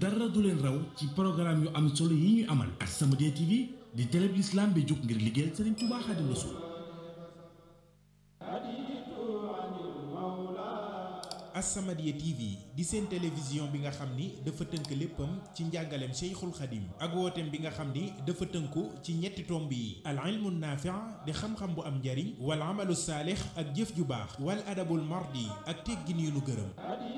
dara du leen raw ci programme yu am solo yi ñuy amal As-Samadiyya TV di télé bi l'islam bi jóg ngir liggéeyal Serigne Touba Xaadimu Rasuul. As-Samadiyya TV di seen télévision bi nga xam ni dafa tënk léppam ci njàngaleem Cheikhul Khadim ak wooteem bi nga xam ni dafa tënku ci ñetti tomb yi al ilmu naafi' di xam-xam bu am njariñ wal amalu saalix ak jëf ju baax wal adabul mardi ak teggin yu nu gërëm.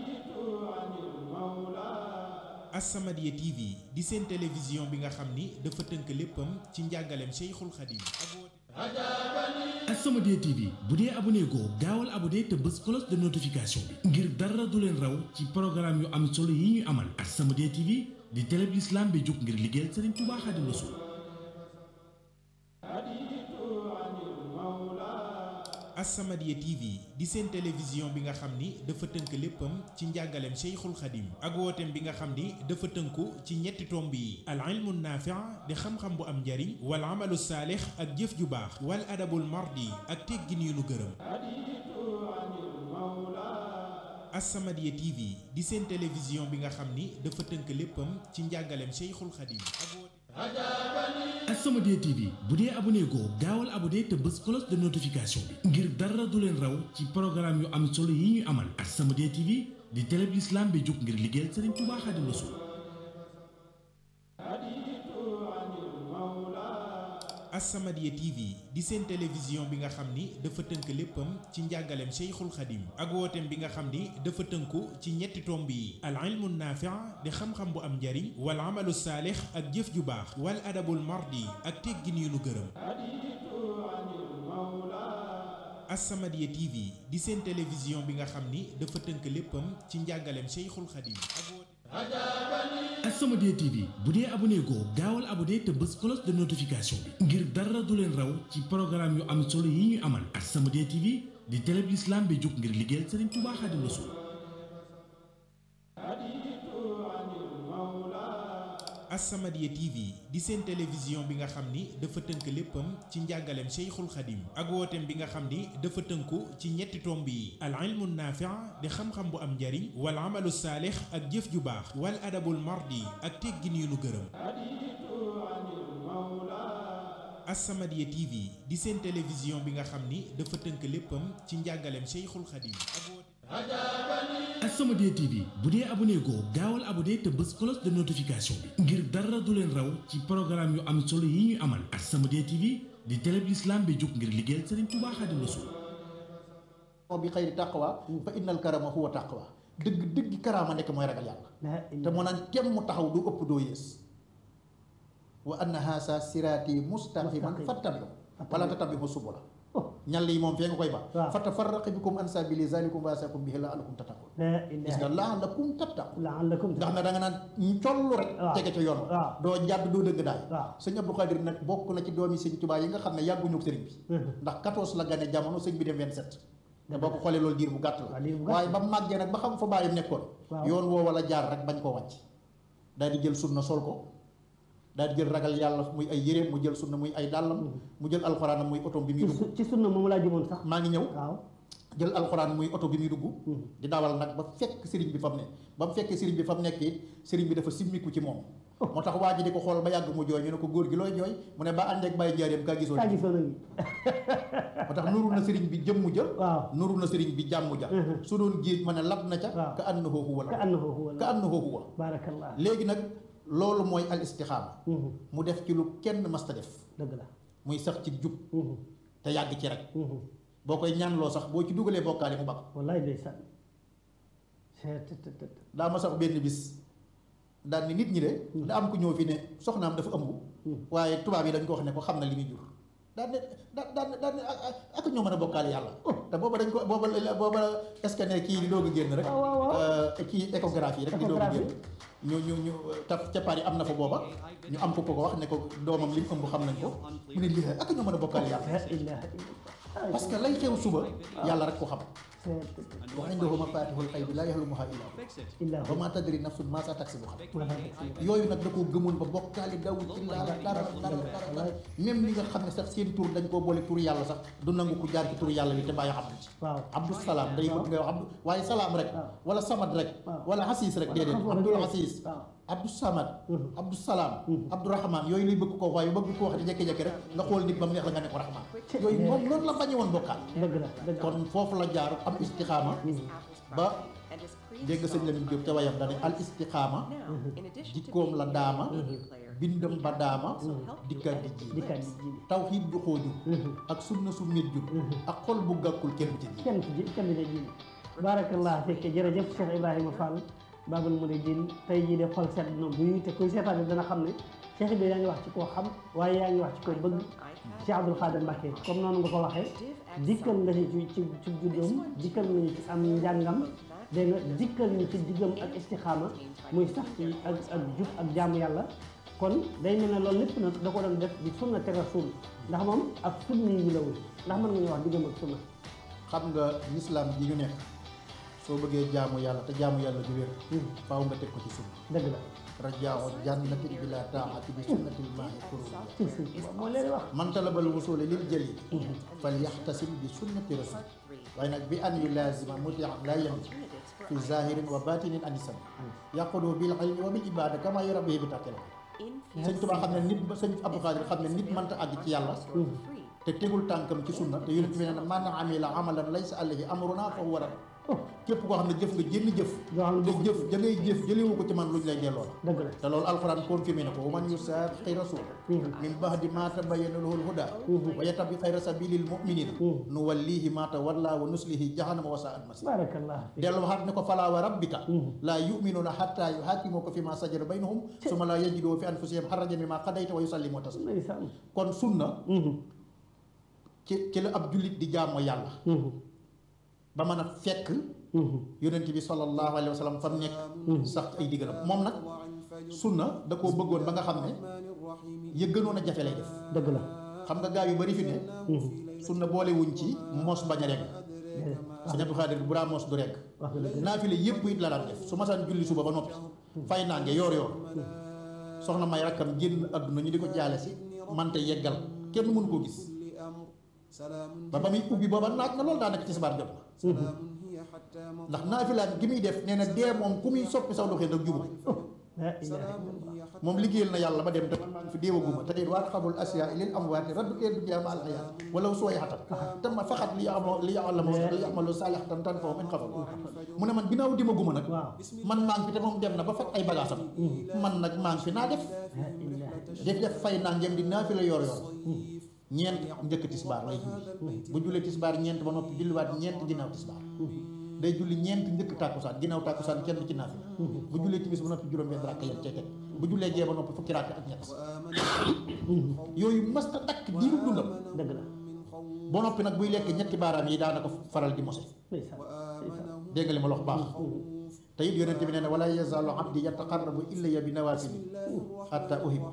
As-Samadiyya TV di seen télévision bi nga xam ni dafa tënk léppam ci njàngaleem Cheikhul Khadim ak wooteem. As-Samadiyya TV bu dee abonné goo gaawal abonné te bës cloche de notification bi ngir dara du leen raw ci programme yu am solo yi ñuy amal As-Samadiyya TV di télé bi l'islam bi jóg ngir liggéeyal Serigne Touba Xaadimu Rasuul. As-Samadiyya TV di seen télévision bi nga xam ni dafa tënk léppam ci njàngaleem Cheikhul Khadim ak wooteem bi nga xam ni dafa tënku ci ñetti tomb yi al ilmu naafi' di xam-xam bu am njariñ wal amalu saalix ak jëf ju baax wal adabul mardi ak teggin yu nu gërëm. As-Samadiyya TV di seen télévision bi nga xam ni dafa tënk léppam ci njàngaleem Cheikhul Khadim ak wooteem. As-Samadiyya TV bu dee abonné goo gaawal abonné te bës cloche de notification bi ngir dara du leen raw ci programme yu am solo yi ñuy amal As-Samadiyya TV di télé bi l'islam bi jóg ngir liggéeyal Serigne Touba Xaadimu Rasuul. As-Samadiyya TV di seen télévision bi nga xam ni dafa tënk léppam ci njàngaleem Cheikhul Khadim ak wooteem bi nga xam ni dafa tënku ci ñetti tomb yi al ilmu naafi' di xam-xam bu am njariñ wal amalu saalix ak jëf ju baax wal adabul mardi ak teggin yu nu gërëm. As-Samadiyya TV di seen télévision bi nga xam ni dafa tënk léppam ci njàngaleem Cheikhul Khadim ak wooteem. As-Samadiyya TV bu dee abonné goo gaawal abonné te bës cloche de notification bi ngir dara du leen raw ci programme yu am solo yi ñuy amal As-Samadiyya TV di télé bi l'islam bi jóg ngir liggéeyal Serigne Touba Xaadimu Rasuul. As-Samadiyya TV di seen télévision bi nga xam ni dafa tënk léppam ci njàngaleem Cheikhul Khadim ak wooteem bi nga xam ni dafa tënku ci ñetti tomb yi al ilmu naafi' di xam-xam bu am njariñ wal amalu saalix ak jëf ju baax wal adabul mardi ak teggin yu nu gërëm. As-Samadiyya TV di seen télévision bi nga xam ni dafa tënk léppam ci njàngaleem Cheikhul Khadim ak wooteem. As-Samadiyya TV bu dee abonné goo gaawal abonné te bës cloche de notification bi ngir dara du leen raw ci programme yu am solo yi ñuy amal As-Samadiyya TV di télé bi l'islam bi jóg ngir liggéeyal Serigne Touba Xaadimu Rasuul. bi xayri taqwa fa innal karama huwa taqwa dëgg dëgg karaama nekk mooy ragal yàlla te moo naan tem mu taxaw du ëpp doo yées wa anna haasa siraati mustaqiman fattabi'u wala tattabi'u subula ñal yi moom fee nga koy ba fatafarraqa bikum an sabili zalikum wasaqum bihi la'allakum tattaqun gis nga la'allakum tattaqun ndax na da nga naan collu rek tege ca yoon doo jàdd doo dëgg daay sëñ Abdou Khadir nag bokk na ci doomi sëñ Tuubaa yi nga xam ne yàgguñu ak sëriñ bi ndax 14 la gane jamono sëñ bi dem 27 te boo ko xoolee loolu diir bu gàtt la waaye ba màggee nag ba xam fa bàyyam nekkoon yoon woo wala jaar rek bañ koo wàcc daal di jël sunna sol ko daal di jël ragal yàlla muy ay yéreem mu jël sunna muy ay dàllam mu jël alxuraanam muy oto bi muy dugg ci sunna moom laa jëmoon sax maa ngi ñëw jël alxuraan muy oto bi muy dugg di dawal nag ba fekk sëriñ bi fa mu ne ba mu fekkee sëriñ bi fa mu nekk it sëriñ bi dafa simmiku ci moom moo tax waa ji di ko xool ba yàgg mu jooy ñu ne ko góor gi looy jooy mu ne ba àndeek bàyyi njaareem kaa gisoo ngi moo tax nuru na sëriñ bi jëmmu ja nuru na sëriñ bi jàmmu ja su doon géej ma ne lab na ca ka annahu huwa ka annahu huwa barakallah léegi nag loolu mooy al istixaama mu def ci lu kenn masta def dëgg la muy sax ci jub te yàgg ci rek boo koy ñaanloo sax boo ci dugalee bokkaale mu bakk wallaay ndeysaan daa ma sax benn bis daal ni nit ñi de da am ku ñëw fi ne soxnaam dafa ëmb waaye tubaab yi dañ ko wax ne ko xam na li muy jur daan ne daan ne ak ñoo mën a bokkaale yàlla te booba dañ ko booba scanner kii di doog a génn rek kii échographie rek di doog a génn ñu taf ca Paris am na fa booba ñu am ko wax ne ko doomam li mu ëmb xam nañ ko mu ne lii ak ñoo mën a bokkaale yàlla parce que lay xew suba yàlla rek ko xam wa indahu mafatihul ghaybi laa ya'lamuha illa huwa wa ma tadri nafsun ma sa taksibu yooyu nag da koo gëmoon ba bokkaale daw ci laala dara même li nga xam ne sax seen tur dañ koo boole tur yàlla sax du nangu ku jaar ci tur yàlla bi te bàyyi xam ci abdou salaam day bëgg nga wax abdou waaye salaam rek wala samad rek wala xasiis rek déedéet abdul xasiis Abdou Samad Abdou Salaam Abdou Rahman yooyu lay bëgg ko waaye bëgg ko wax di jékki-jékki rek nga xool nit ba mu neex la nga ne ko Rahman yooyu moom noonu la bañe woon bokkaat kon foofu la jaar am istiqaama ba dégg nga sëñ Lamine Diop ca wayam dane al istiqaama jikkoom la daama bindam ba daama dikkaat di ji tawxiid ju xooju ak sunna su méjju ak xol bu gàkkul kenn ci ji barakallah fekke jërëjëf Cheikh Ibrahima Fall Babul Mouridine tey jii de xol sedd na buy te kuy seetaan dana xam ne Cheikh bi yaa ngi wax ci koo xam waaye yaa ngi wax ci koo bëgg Cheikh Abdoul Khadir Mbacké comme noonu nga ko waxee dikkal nga ci juddoom dikkal nga ci am njàngam dégg nga dikkal ñu ci diggam ak istixaama muy sax ci ak jub ak jaamu yàlla kon day mel ne loolu lépp nag da ko doon def di sunna te rasul ndax moom ak sunni yi la wul ndax mën nga ñu wax diggam ak sunna xam nga lislaam ji ñu nekk soo bëggee jaamu yàlla te jaamu yàlla du wér faaw nga teg ko ci sunna dëgg la rajaa jannatin bila taa'ati bi sunnatil maahi moo leen wax man talabal wusuli lil jalil fal yaxtasim bi sunnati rasul waaye nag bi an yulaazima mutian la yamut fi zahirin wa batinin anisam yaqudu bil ilmi wa bil ibada kama yurabbihi bi taqil sëñ Tuubaa xam ne nit ba sëñ Abdou Khadir xam ne nit mënta àgg ci yàlla te tegul tànkam ci sunna te yonent bi nee na man amila amalan laysa alayhi amruna fa huwa rad képp koo xam ne jëf nga jënn jëf te jëf ja ngay jëf jëlewu ko ci man luñ lay delloo la te loolu alxuraan confirmé na ko wa man yusaaqiqi rasul min ba'di ma tabayyana lahu al-huda wa yattabi ghayra sabilil mu'minina nuwallihi ma tawalla wa nuslihi jahannama wa sa'at masir dellu waxaat ne ko falaa wa rabbika laa yu'minuna hatta yuhakimuka fi ma sajara baynahum summa laa yajidu fi anfusihim harajan mimma qadayta wa yusallimu taslima kon sunna ci la ab jullit di jaamoo yàlla ba mën a fekk yonent bi sallallahu alayhi wa sallam fa mu nekk sax ay diggalam moom nag sunna da koo bëggoon ba nga xam ne ya gënoon a jafe lay def dëgg la xam nga gaa yu bari fi ne sunna boole wuñ ci mos bañ a regg sëñ Abdou Khadir bu daa mos du regg naafile yëpp it la daan def su masaan julli suba ba noppi fay naa nge yoor soxna may rakkam génn àdduna ñu di ko jaale si mante yeggal kenn mënu koo gis ba muy ubbi booba naaj na loolu daanaka tisbaar jot na ndax naafilaan gi muy def nee na dee moom ku muy soppi saw doxee nag jubul moom liggéeyal na yàlla ba dem te man maa ngi fi déewaguma te it waa xabul asiya lil amwaati raddu leen du jaama al xayaat wala sooy xatam te ma faxat li yamalu saalihatan tan foofu min xafal mu ne man ginnaaw dimaguma nag man maa ngi fi te moom dem na ba fekk ay bagaasam man nag maa ngi fi naa def fay naa ngeen di naafi la yor ñeent njëkk tisbaar lay julli bu jullee tisbaar ñeent ba noppi julliwaat ñeent ginnaaw tisbaar day julli ñeent njëkk tàkkusaan ginnaaw tàkkusaan kenn du ci naafi bu jullee timis ba noppi juróom-benn rakk yam cay teg bu jullee gee ba noppi fukki rakk ak ñett yooyu masta dakk diiru dundam dëgg la ba noppi nag buy lekk ñetti baaraam yi daanaka faral di mose dégg nga li ma la wax baax te it yonent bi nee na wala yazaalu abdi yataqarrabu ilayya bi nawaafil hatta uhibba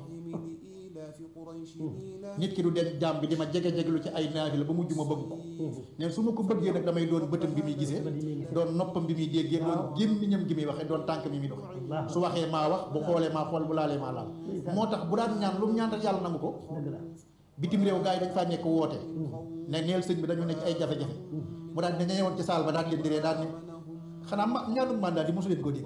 nit ki du dem jaam bi di ma jege-jegelu ci ay naafila ba mujj ma bëgg ko neen su ma ko bëggee nag damay doon bëtam bi muy gisee doon noppam bi muy déggee doon gémmiñam gi muy waxee doon tànk mi muy doxee su waxee maa wax bu xoolee maa xool bu laalee maa laal moo tax bu daan ñaan lu mu ñaan rek yàlla nangu ko bitim réew gars yi dañ faa nekk woote ne neel sëñ bi dañu nekk ay jafe-jafe mu daan ne ñëwoon ci saal ba daan leen diree daan ne xanaa ñaanum mandat di mosu leen ko dégg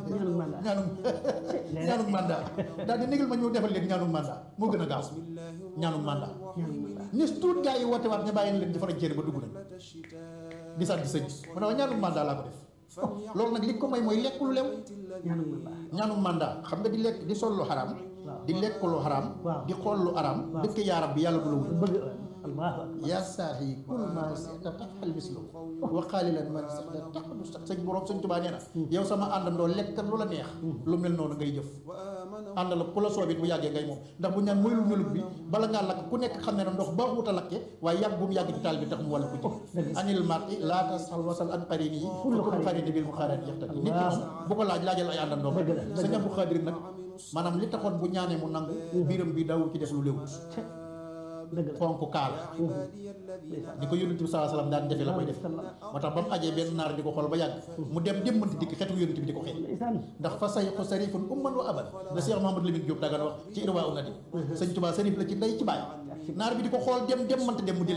ñaanum mandat daal di négal ma ñëw defal leen ñaanum mandat moo gën a gaaw ñaanum mandat nis tuut gaa yi woote waat ñu bàyyi leen di fara jéere ba dugg nañ di sant sëñ mu ne wa ñaanum mandat laa ko def loolu nag li ko may mooy lekk lu lew ñaanum mandat xam nga di lekk di sol lu xaraam di lekk lu xaraam di xool lu xaraam dëkk yaarab bi yàlla du la wul yaa saahi kul ma sita tafal mislu wa qaalilan man sita taxlu sëñ borom sëñ Tuubaa nee na yow sama àndandoo lekkal lu la neex lu mel noonu ngay jëf ànd la ku la soobit bu yàggee ngay moom ndax bu ñaan mooy lu melut bi bala ngaa lakk ku nekk xam ne na ndox baaxut a lakke waaye yàgg bu mu yàgg ci taal bi tax mu wala ko ji anil mar'i laa tasal wasal an qarini yi kullu qarini bil muxaarati yaxtadi nit ki moom bu ko laajal ay àndandoo sëñ Abdou Khadir nag maanaam li taxoon bu ñaanee mu nangu biiram bi daw ci def lu léwut fonk kaala ni ko yonent bi sallallahu alayhi wasallam daan defee la koy def moo tax ba mu ajee benn naar di ko xool ba yàgg mu dem démmanti dikk xetu yonent bi di ko xeeñ ndax fa sayxu sarifun umman wa aban la Cheikh Mouhamadou Lamine Diop Dagana wax ci Irwa Unadi sëñ Tuubaa sarif la ci ndey ci baay naar bi di ko xool dem démmanti dem mu dellusiwaat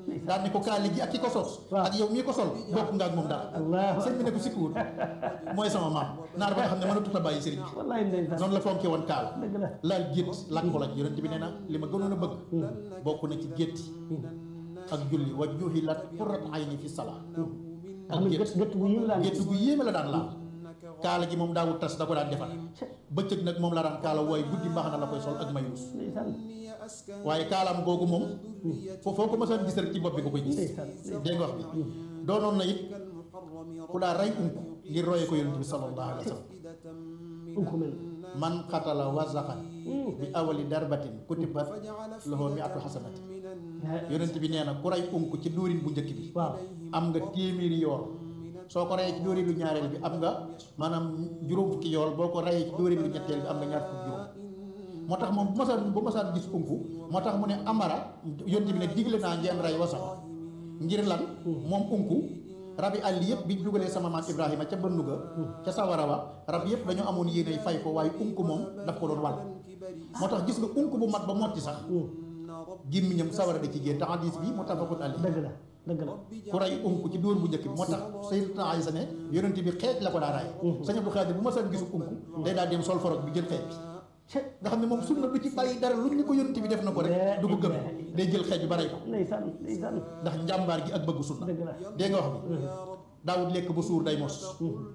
daan ne ko kaali gi ak ki ko sos ak yow mii ko sol bokk nga ak moom dara sëñ bi ne ko sikkuwut mooy sama maam naar ba nga xam ne mënatut a bàyyi sëriñ bi wallaay ndeysaan noonu la fonke woon kaala dëgg la laal gétt lakk ko lañ yonent bi nee na li ma gënoon a bëgg bokk na ci gétt ak julli wa juhilat qurrat ayni fi salaa ak gëtt gu yéeme la gétt gu yéeme la daan laal kaala gi moom daawut tas da ko daan defar bëccëg nag moom la daan kaala waaye guddi mbaax na la koy sol ak mayuus waaye kaalaam googu moom foo ko mësaan gis rek ci bopp bi nga koy gis dégg nga wax bi doonoon na it ku daa rey unku ngir roye ko yonent bi sallallahu alayhi wa sallam man xatala wazaxan bi awali darbatin kutibat lahu mi'atu xasanati yonent bi nee na ku rey unku ci dóorin bu njëkk bi am nga téeméeri yool soo ko reyee ci dóorin lu ñaareel bi am nga maanaam juróom fukki yool boo ko reyee ci dóorin lu ñetteel bi am nga ñaar fukki juróom moo tax moom bu masaan gis unku moo tax mu ne amara yonent bi ne digle naa ngeen rey wasax ngir lan moom unku rabi àll yëpp bi ñu dugalee sama maam Ibrahima ca bënn ga ca sawara wa rab yëpp dañoo amoon yéenay fay ko waaye unku moom daf ko doon wàll moo tax gis nga unku bu mat ba motti sax gémmiñam sawara da ci génn te hadiis bi muttafaqun alayhi dëgg la ku rey unku ci dóor bu njëkk bi moo tax Sayyidatuna Aysa ne yonent bi xeej la ko daa raay Sëñ Abdou Khadir bu ma saan gisu unku day daal dem sol forog bi jël xeej bi nga xam ne moom sunna du ci bàyyi dara lu ñu ko yonent bi def na ko rek du ko gëm day jël xeej bi ba rey ko ndax njàmbaar gi ak bëggu sunna dégg nga wax bi daawut lekk ba suur day mos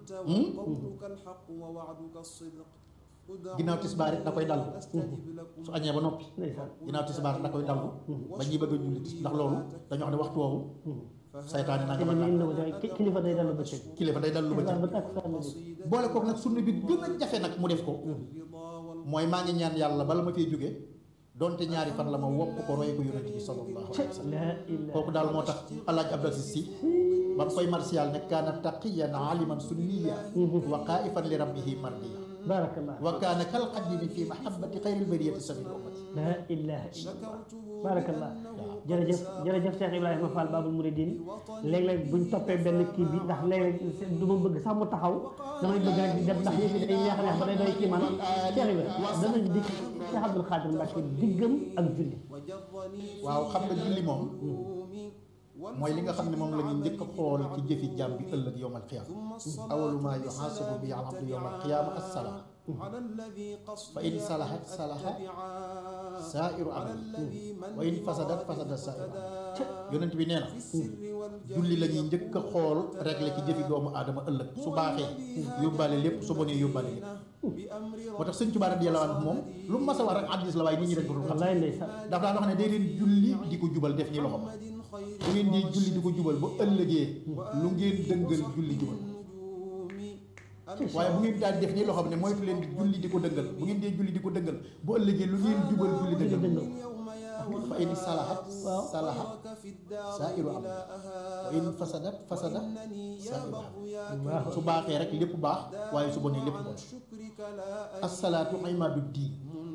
ginnaaw tisbaar it da koy dallu su añee ba noppi ginnaaw tisbaar da koy dallu ba ñuy bëgg a julli ndax loolu dañoo xam ne waxtu woowu saytaane naa kilifa day dallu bëccëg boole kook nag sunna bi gën a jafe nag mu def ko mooy maa ngi ñaan yàlla bala ma fiy jóge donte ñaari fan la ma wopp ko roye ko yonent bi sallallahu alayhi wa sallam kooku daal moo tax Alaaji Abdou Aziz Sy ba mu koy martial ne kaana taqiyan aliman sunniya wa qaifan li rabbihi mardiya barakallah wa kaana kal qadimi fi mahabbati xayril bariyati sabil ummati la ilaha illallah barakallah jërëjëf Cheikh Ibrahima Fall Babul Mouridine léeg-léeg buñ toppee benn kii bi ndax léeg-léeg du ma bëgg sax mu taxaw damay bëgg rek di dem ndax yëf yi day neex ba day doy kii man Cheikh Ibrahima danañ dikk Cheikh Abdoul Khadir Mbacke diggam ak julli waaw xam nga julli moom mooy li nga xam ne moom la ñuy njëkk a xool ci jëfi jàmm bi ëllëg yowmal qiyaama awalu maa yuhaasabu bi al abdu yowmal qiyaama as-salaa fa in salahat salaha saa'iru amali wa in fasadat fasada saa'iru yonent bi nee na julli la ñuy njëkk a xool réglé ci jëfi doomu aadama ëllëg su baaxee yóbbaale lépp su bonee yóbbaale lépp moo tax sëñ Tuubaa radiyallaahu anhu moom lu mu mas a wax rek hadiis la waaye nit ñi dañ ko dul xam daf daan wax ne day leen julli di ko jubal def nii loxo bu ngeen di julli di ko jubal ba ëllëgee lu ngeen dëngal julli jubal waaye bu ngeen daal def nii loo xam ne moytu leen di julli di ko dëngal bu ngeen dee julli di ko dëngal bu ëllëgee lu ngeen jubal julli dëngal fa in salahat salaha saa'iru amali wa in fasadat fasada saa'iru amali su baaxee rek lépp baax waaye su bonee lépp bon as-salaatu imaadu diin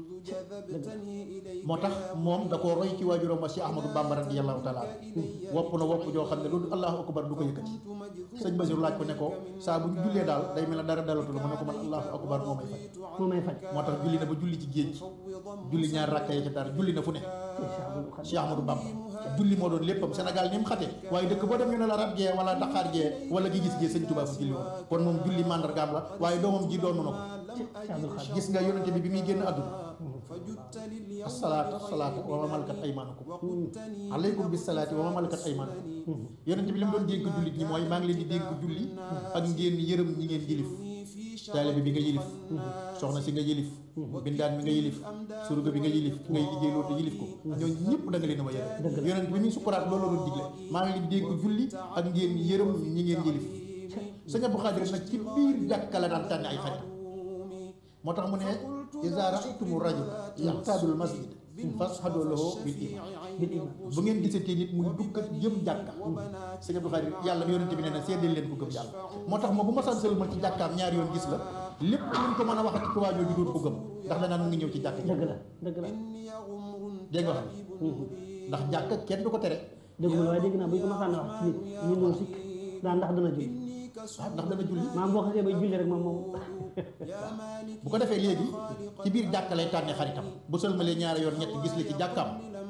moo tax moom da koo roy ci waajuram wa Cheikh Ahmadou Bamba radiyallahu taala wopp na wopp joo xam ne loolu allahu akbar du ko yëkkati sëñ Basiru laaj ko ne ko saa bu ñu jullee daal day mel ne dara dalatu la mu ne ko man allahu akbar moo may faj moo tax julli na ba julli ci géej julli ñaar rakka yi ca dara julli na fu ne Cheikh Ahmadou Bamba julli moo doon léppam Sénégal ni mu xate waaye dëkk boo dem ñu ne la rab gee wala Dakar gee wala gi gis gee sëñ Tuubaa fu julli woon kon moom julli mandargaam la waaye doomam ji doon na ko gis nga yonente bi muy génn àdduna asalaata wa ma malakat aymaanukum alaykum bisalaati wa ma malakat aymaanukum yonente bi li mu doon dénk jullit ñi mooy maa ngi leen di dénk julli ak ngeen yërëm ñi ngeen yilif taalibe bi nga yilif soxna si nga yilif bindaan mi nga yilif surga bi nga yilif ki ngay liggéey loolu te yilif ko ñooñu ñëpp da nga leen a wa yërëm yonente bi muy sukkuraat loolu la doon digle maa ngi leen di dénk julli ak ngeen yërëm ñi ngeen yilif sëñ Abdou Khadir nag ci biir jàkka la daan tànn ay xarit moo tax mu ne iza ra'aytumu rajula ya'tadul masjid fashhadu lahu bil iman bu ngeen gisatee nit muy dugg ak jëm jàkka sëñ Abdou Khadir yàlla yonent bi nee na seedeel leen ko gëm yàlla moo tax moom bu ma san sëlmal ci jàkkaam ñaari yoon gis la lépp luñ ko mën a waxati ci waajoo ji dootu ko gëm ndax danaan mu ngi ñëw ci jàkka ji dëgg la dégg nga xam ndax jàkka kenn du ko tere dëgg la waaye dégg naa bu ñu ko masaan wax ci nit ñu ñëw sikk daa ndax dana julli ndax dana julli maam boo xasee bay julli rek moom bu ko defee léegi ci biir jàkka lay tànnee xaritam bu sëlmalee ñaari yoon ñett gis la ci jàkkaam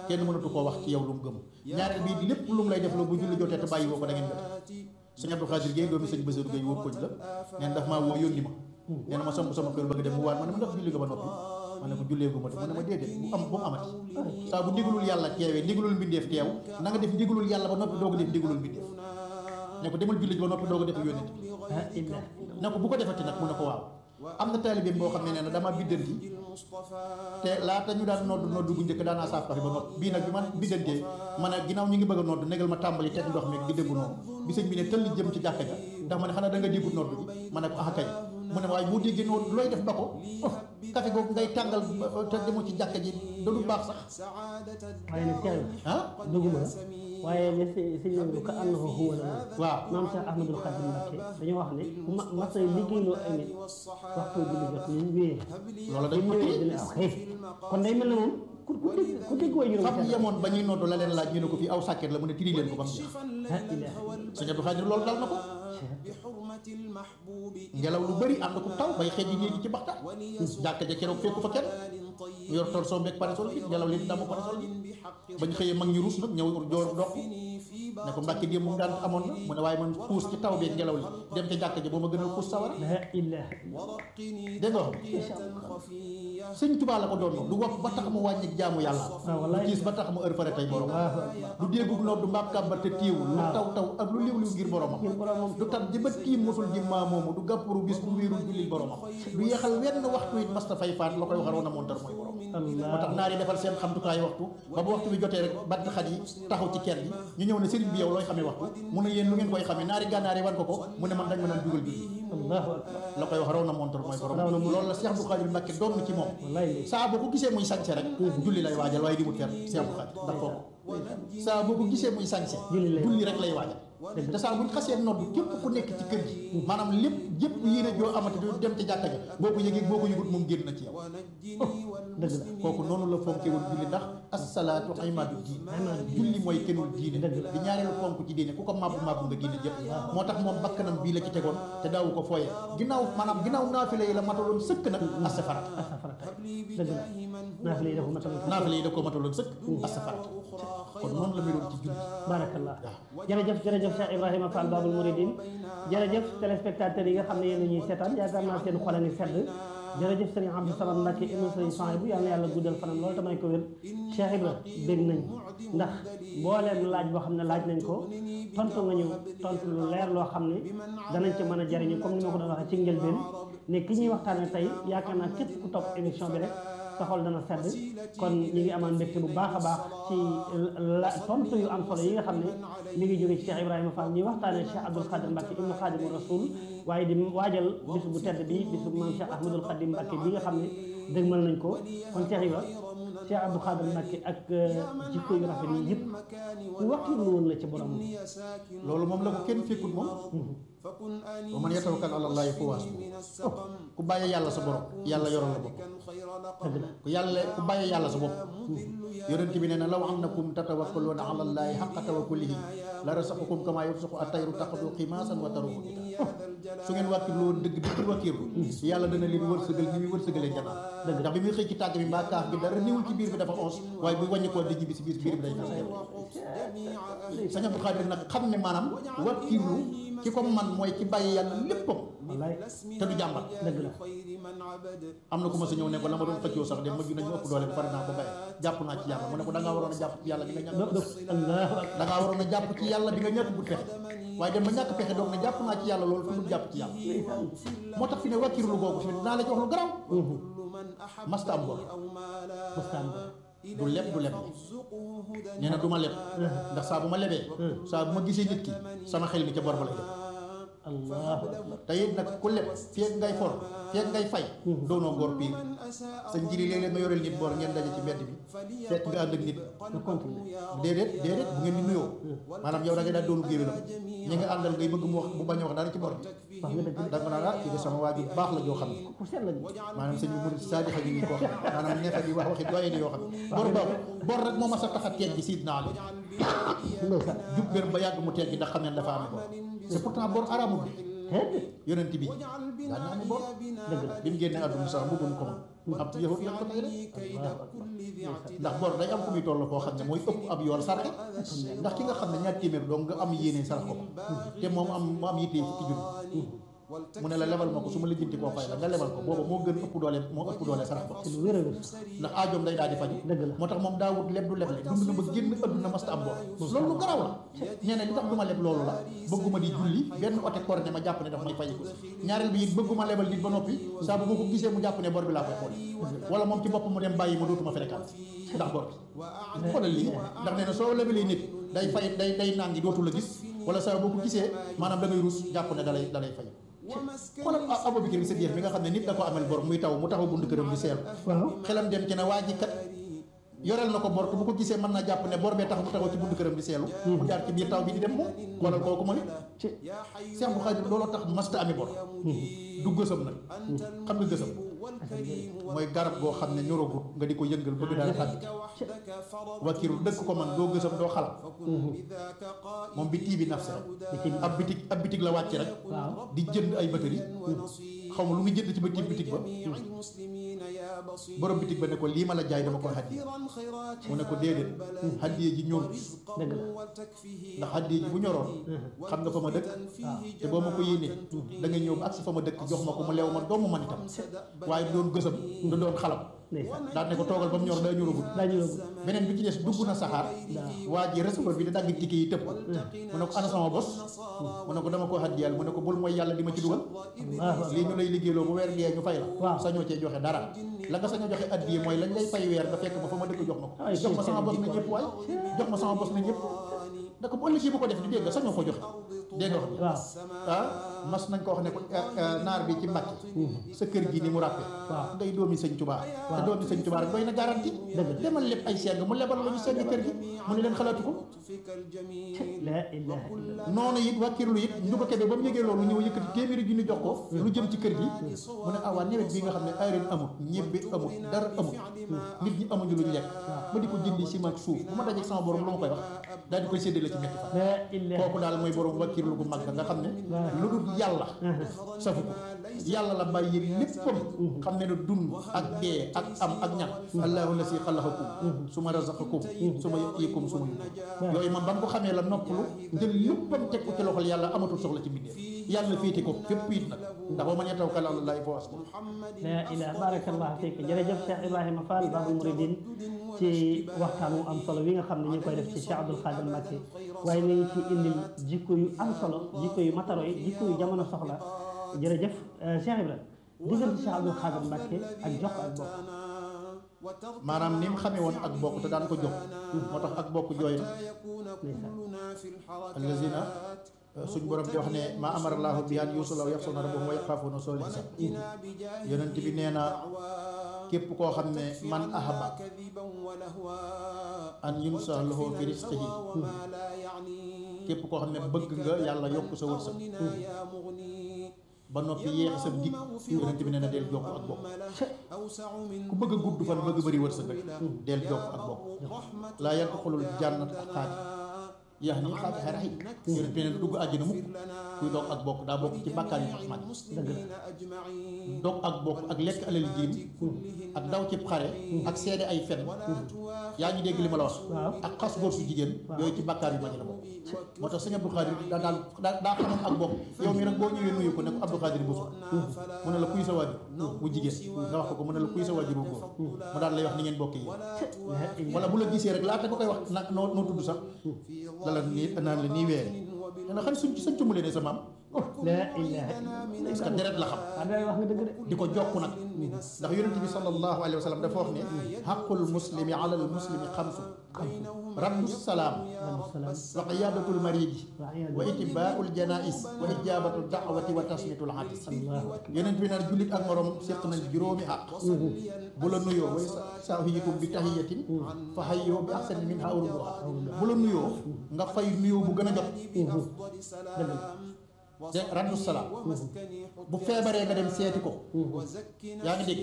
kenn mënatu koo wax ci yow lu mu gëm ñaareel bii lépp lu mu lay def la bu julli jotee te bàyyi woo ko da ngeen jote sëñ Abdou Khadir Gueye doomi sëñ Bassirou Gueye wóor koñ la neen daf maa woo yónni ma nee na ma samp sama kër bëgg dem mu waat ma ne ma ndax julli nga ba noppi ma ne ko julleegu ma de mu ne ma déedéet bu mu amati saa bu ndigalul yàlla teewee ndigalul mbindeef teew na nga def ndigalul yàlla ba noppi doog a def ndigalul mbindeef ne ko demal julli ji ba noppi doog a def yónnent bi ne ko bu ko defati nag mu ne ko waaw am na taalibeem boo xam ne nee na dama biddanti te laata ñu daan nodd gu njëkk daanaa saaf kafe ba noppi bii nag bi man biddantee ma ne ginnaaw ñu ngi bëgg a nodd négal ma tàmbali teg ndox mi di déggu noonu bi sëñ bi ne tëll jëm ci jàkka ja ndax ma ne xanaa da nga déggut nodd bi ma ne ko ah kay mu ne waaye boo déggee noonu looy def ba ko kafe googu ngay tàngal te demoo ci jàkka ji da du baax sax waaye nag teel duguma waaye ne sëñ bi ko am na ko huwa la waaw maam Cheikh Ahmadul Khadim Mbacké dañoo wax ne ku mas a liggéeyloo ay nit waxtu julli jot ni wéer loolu dañ ko dina kon day mel ne moom ku dégg way juróom xam yemoon ba ñuy nodd la leen laaj ñu ne ko fii aw sàkket la mu ne tiri leen ko ba mu jeex sëñ Abdou Khadir loolu dal na ko ngelaw lu bëri ànd ko taw bay xeej yi néegi ci baxta jàkka ja keroog fekku fa kenn yor tor soo mbéeg parasol bi ngelaw li damu parasol bi bañ xëyee mag ñu ruus nag ñëw joor dox ne ko Mbàkke démb mu daan amoon na mu ne waaye man puus ci taw beeg ngelaw li dem ca jàkka ja boo ma gënal puus sawara dégg nga sëñ Tuubaa la ko doon du wax ba tax mu wàññi jaamu yàlla du gis ba tax mu heure fare tey borom du déggug noonu du mbaab kàmbar te téewul lu taw taw ak lu liw liw ngir boromam du tat ji ba tiim mosul ji maa moomu du gàppuru bis du wéerul jullil boromam du yeexal wenn waxtu it masta fay faat la koy waxaroon a montar mooy borom moo tax naar yi defal seen xamtukaay waxtu ba bu waxtu bi jotee rek bant xat yi taxaw ci kër gi ñu ñëw ne sëriñ bi yow looy xamee waxtu mu ne yéen lu ngeen koy xamee naari gànnaar yi wan ko mu ne man dañ ma naan dugal julli la koy wax raw na montar mooy borom loolu la Cheikh Abdou Khadir Mbacké doon ci moom saa boo ko gisee muy sañse rek julli lay waajal waaye di mut fer Cheikh Abdou Khadir ndax kooku saa boo ko gisee muy sañse julli rek lay waajal te saa buñ xasee nodd képp ku nekk ci kër gi maanaam lépp yëpp yéene joo amati du dem ci jàkka ja boo ko yëgee boo ko yëgut moom génn na ci yow dëgg la kooku noonu la fonkee woon julli ndax assalaatu imaadu diin julli mooy kenul diine di ñaareelu fonk ci diine ku ko màbbu nga diine jëpp moo tax moom bakkanam bii la ci tegoon te daawu ko fooye ginnaaw naafile yi la mataloon sëkk nag asafarat dëgg la naafile yi da ko mataloon sëkk asafarat kon noonu la meloon ci julli barakallah jërëjëf Cheikh Ibrahima Fall Babul Mouridine jërëjëf téléspectateurs yi nga xam ne yéen ñuy seetaan yaakaar naa seen xol a ngi sedd jërëjëf sëriñ Abdou Samad Mbacké ibnu sëriñ Souhaïbou yàlla na yàlla guddal fanam loolu tamay ko wér Cheikh Ibra bég nañ ndax mbooleem laaj boo xam ne laaj nañ ko tontu nga ñu tontu lu leer loo xam ne danañ ci mën a jariñu comme ni ma ko doon waxee ci njëlbeen ne ki ñuy waxtaane tey yaakaar naa képp ku topp émission bi rek sa xol dana sedd kon ñi ngi amaan mbégte bu baax a baax ci tontu yu am solo yi nga xam ne mi ngi jóge ci Cheikh Ibrahima Fall ñuy waxtaanee Cheikh Abdoul Khadir Mbacké ibnu Khadimu Rasul waaye di waajal bis bu tedd bi bisu maam Cheikh Ahmadoul Khadim Mbacké bi nga xam ne dëgmal nañ ko kon Cheikh Ibra Cheikh Abdou Khadir Mbacké ak jikko yu rafet yi yëpp ku wakiilu woon la ci borom loolu moom la ko kenn fekkul moom wa man yatawakkal ala llaahi fa huwa hasbuh ku bàyyi yàlla sa borom yàlla yoral la bopp ku bàyyi yàlla sa bopp yonent bi nee na law annakum tatawakkaluuna ala llaahi haqqa tawakkulihi la razaqakum kamaa yarzuqu at-tayru taxdu ximaasan wa taruuhu bitaa su ngeen wàkkirlu woon dëgg wàkkirlu yàlla dana leen wërsëgal ni muy wërsëgalee janaa ndax bi muy xëy ci tàgg bi mbaa kaaf bi dara niwul ci biir bi dafa ons waaye bu wàññi koo di ñibbi si biir bi day fas Sëñ Abdou Khadir nag xam ne maanaam wàkkirlu ki ko man mooy ki bàyyi yàlla léppam te du jàmbat dëgg la am na ku ma sa ñëw ne ko la ma doon xëccoo sax de mujj nañu ëpp doole ba pare naa ko bàyyi jàpp naa ci yàlla mu ne ko da ngaa waroon a jàpp ci yàlla bi nga ñàkk da ngaa waroon a jàpp ci yàlla bi nga ñàkk bu pexe waaye dem ba ñàkk pexe doog ne jàpp naa ci yàlla loolu fu mu jàpp ci yàlla moo tax fi ne wàkkirlu googu fi ne dinaa la ci wax lu garaaw masta am bor du leb nee na du ma leb ndax saa bu ma lebee saa bu ma gisee nit ki sama xel mi ca bor ba lay def Allah te it nag ku leb feeg ngay for feeg ngay fay doonoo góor piir sa njiri léeg-léeg nga yoreel nit bor ngeen daje ci mbedd bi fekk nga ànd ak nit déedéet bu ngeen di nuyoo maanaam yow da ngay daal doonu géwélam ñi nga àndal ngay bëgg mu wax bu bañ a wax dara ci bor bi da nga naan kii de sama waaju baax la joo xam ne maanaam sëñ bi mu saadix gi koo xam maanaam neexa di wax waxi doye di yoo xam bor boobu bor rek moo ma sa tax a teeg bi siit naa la jub bér ba yàgg mu teeg gi ndax xam ne dafa am bor c'est pourtant bor araamul yonent bi daan na ami bor dëgg la bi mu génnee àdduna sax mbubbum ko moom ab yahut lañ ko may rek ndax bor day am fu muy toll koo xam ne mooy ëpp ab yool sarxe ndax ki nga xam ne ñaar téeméer dong nga am yéene sarax ko te moom mu am yittee fukki junni mu ne la lebal ma ko su ma lijjanti koo fay la nga lebal ko booba moo gën ëpp doole sarax ko lu wér a wér ndax aajoom day daal di faju dëgg la moo tax moom daawut leb du leble dund na ba génn adduna masta am bor loolu lu garaw la nee na li tax du ma leb loolu la bëgguma di julli benn ote kor ne ma jàpp ne daf may fayi ko ñaareel bi it bëgguma lebal nit ba noppi saa bu ma ko gisee mu jàpp ne bor bi laa koy xool wala moom ci bopp mu dem bàyyi ma dootuma fréquente ndax bor bi xoolal lii ndax nee na soo lebalee nit day fay day nangi dootu la gis wala saa boo ko gisee maanaam da ngay rus jàpp ne dalay fay xoolal Abubakar bi Siddiq mi nga xam ne nit da ko amel bor muy taw mu taxaw buntu këram di seelu xelam dem ci ne waa ji kat yoreel na ko bor te bu ko gisee mën naa jàpp ne bor bee tax mu taxaw ci buntu këram di seelu mu jaar ci biir taw bi di dem moom xoolal kooku ma nit Cheikh Abdou Khadir looloo tax masta ami bor du gësam nag xam nga gësam mooy garab goo xam ne ñoragut nga di ko yëngal bëgg daal xàbbi wakiiru dëkk ko man doo gësam doo xalam moom bi tii bi naf si rek ab bitig la wàcc rek di jënd ay batterie xaw ma lu muy jënd ci bitig ba borom bitig ba ne ko lii ma la jaay dama ko hadiya mu ne ko déedéet hadiya ji ñor ndax hadiya ji bu ñoroon xam nga fa ma dëkk te boo ma ko yéenee da nga ñëw ba ak si fa ma dëkk jox ma ko mu leew ma doomu man itam waaye du doon gësam du doon xalam daan ne ko toogal ba mu ñor daa ñoragul beneen bi ci des dugg na saxaar waa ji receveur bi da dagg ticket yi tëb mu ne ko ana sama bos mu ne ko dama ko haddiyal mu ne ko bul mooy yàlla di ma ci dugal lii ñu lay liggéeyloo bu weer dee ñu fay la sañoo cee joxe dara la nga sañoo joxe addiye mooy lañ lay fay weer nga fekk ma fa ma dëkk jox ma ko jox ma sama bos na ñëpp waay jox ma sama bos na ñëpp da ko bu ëllëgee bu ko def di dégg nga sañoo ko joxe dégg nga wax mas nañ ko wax ne ko naar bi ci Mbàkke sa kër gi ni mu ràppe ngay doomi sëñ Tuubaa te doomi sëñ Tuubaa rek doy na garanti demal lépp ay seng mu lebal la ñu seng kër gi mu ne leen xalaatu ko la ilaha illallah noonu it wàkkirlu it njuga kebe ba mu yëgee loolu ñëw yëkkati téeméeri junni jox ko lu jëm ci kër gi mu ne awaa nawet bi nga xam ne ayreen amut ñebbe amut dara amut nit ñi amuñu lu ñu lekk ma di ko jëndi ciment ak suuf bu ma dajee sama borom lu ma koy wax daal di koy séddale ci ñetti fan kooku daal mooy borom wàkkirlu gu mag nga xam ne lu dul yàlla safu ko yàlla la bàyyi léppam xam ne ne dund ak dee ak am ak ñàkk allahu lasi xalaxakum suma razaqakum suma yuqiikum suma yuqiikum yooyu man ba mu ko xamee la noppalu jël léppam teg ko ci loxol yàlla amatul soxla ci mbindeef yàlla féete ko fépp it nag ndax ba man yatawakkal ala llaahi fa hasbuh la ilaha barakallahu fiik jërëjëf Cheikh Ibrahima Fall Babul Mouridine ci waxtaan wu am solo wi nga xam ne ñu ngi koy def ci Cheikh Abdoul Khadir Mbacké waaye ni ngi ci indil jikko yu am solo jikko yu mataro yi jikko yu jamono soxla jërëjëf Cheikh Ibrahima diggante Cheikh Abdoul Khadir Mbacké ak jox ak bokk maanaam ni mu xamee woon ak bokk te daan ko jox moo tax ak bokk jooy na allazina suñ borom di wax ne ma amara allahu bi an yusula wa yaxsawna rabbahum wa yaxaafuuna suu'al hisaab yonent bi nee na képp koo xam ne man ahaba an yunsa lahu fi rizqihi képp koo xam ne bëgg nga yàlla yokk sa wërsëg ba noppi yéex sa dig yonent bi nee na del jokk ak bokk ku bëgg a gudd fan bëgg bëri wërsëg rek del jokk ak bokk laa yadxulul jannata ak xaadi yax ni xaati xaraxi yonent bi nee na dugg àjjana mukk kuy dog ak bokk daa bokk ci bàkkaar yu mag dëgg la dog ak bokk ak lekk alal jiim ak daw ci xare ak seede ay fen yaa ngi dégg li ma la wax ak xas góor su jigéen yooyu ci bàkkaar yu mag la bokk moo tax sëñ Abdou Khadir daa xamoon ak bokk yow mi rek boo ñëwee nuyu ko ne ko Abdou Khadir Bousso mu ne la kuy sa waajur bu jigéen nga wax ko mu ne la kuy sa waajur bu góor mu daal lay wax ni ngeen bokk yi wala bu la gisee rek laata nga koy wax nag noo tudd sax la nii naan la nii weere dana xam suñ sañ cumbalee ne sa maam la ilaha parce que deret la xam wax nga dëgg de di ko jokk nag ndax yonent bi sallallahu alayhi wa sallam dafa wax ne xaqul muslimi ala al muslimi xamsu raddu salaam wa iyadatul maridi wa itibaul janais wa ijabatu daawati wa tasmitul atis yonent bi naan jullit ak morom séq nañ juróomi àq bu la nuyoo way saahiyikum bi tahiyatin fa hayyoo bi ahsani minha aw rudduha bu la nuyoo nga fay nuyoo bu gën a jot de raddu salaam bu feebaree nga dem seeti ko yaa ngi dégg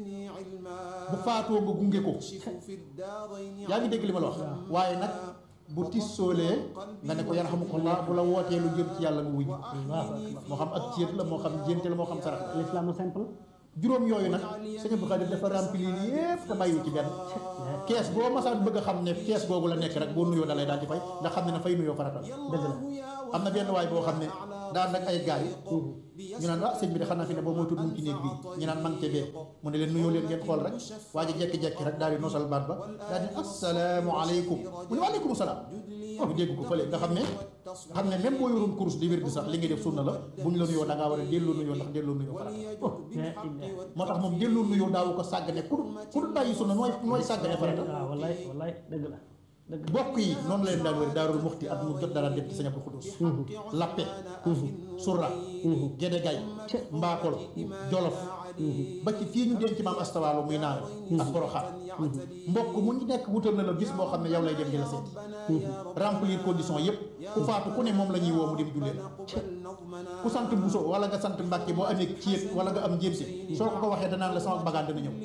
bu faatoo nga gunge ko yaa ngi dégg li ma la wax waaye nag bu tis soolee nga ne ko yarhamukallah bu la wootee lu jëm ci yàlla nga wuy moo xam ak céet la moo xam jénte la moo xam sarax la l'islam simple juróom yooyu nag sëñ Abdou Khadir dafa remplir yépp te bàyyiwu ci benn kees boo masaan bëgg a xam ne kees googu la nekk rek boo nuyoo da lay daal di fay ndax xam ne na fay nuyoo faratal dëgg la am na benn waay boo xam ne daan nag ay gaay ñu naan sëñ bi de xam naa fi ne boo moytuwul mu ngi ci néeg bii ñu naan manqué bee mu ne leen nuyoo leen ngeen xool rek waa ji jekki-jekki rek daal di nosal baat ba daal di assalaamu aleykum mu ne waaleykum salaam ñu dégg ko fële nga xam ne même boo yoroon course di wér di sax li ngay def sunna la bu ñu la nuyoo da ngaa war a delloo nuyoo ndax delloo nuyoo farata moo tax moom delloo nuyoo daawu ko sàggane ku dul bàyyi sunna nooy sàggane farata waaw wallaay wallaay dëgg la bokk yi noonu la leen daan wër Daarul Muxti at mu jot dara dem ci Sëñ Abdou Xudoos Lappe Surra Gédé Gay Mbaakol Jolof ba ci fii ñu denc maam Astawaalo muy naan ak Poroxaan mbokk mu ñu nekk wutal na la bis boo xam ne yow lay dem di la seeti remplir condition yëpp ku faatu ku ne moom la ñuy woo mu dem jullee ku sant Buso wala nga sant Mbàkke boo amee céet wala nga am njéemsi soo ko waxee danaan la sama bagaan dana ñëw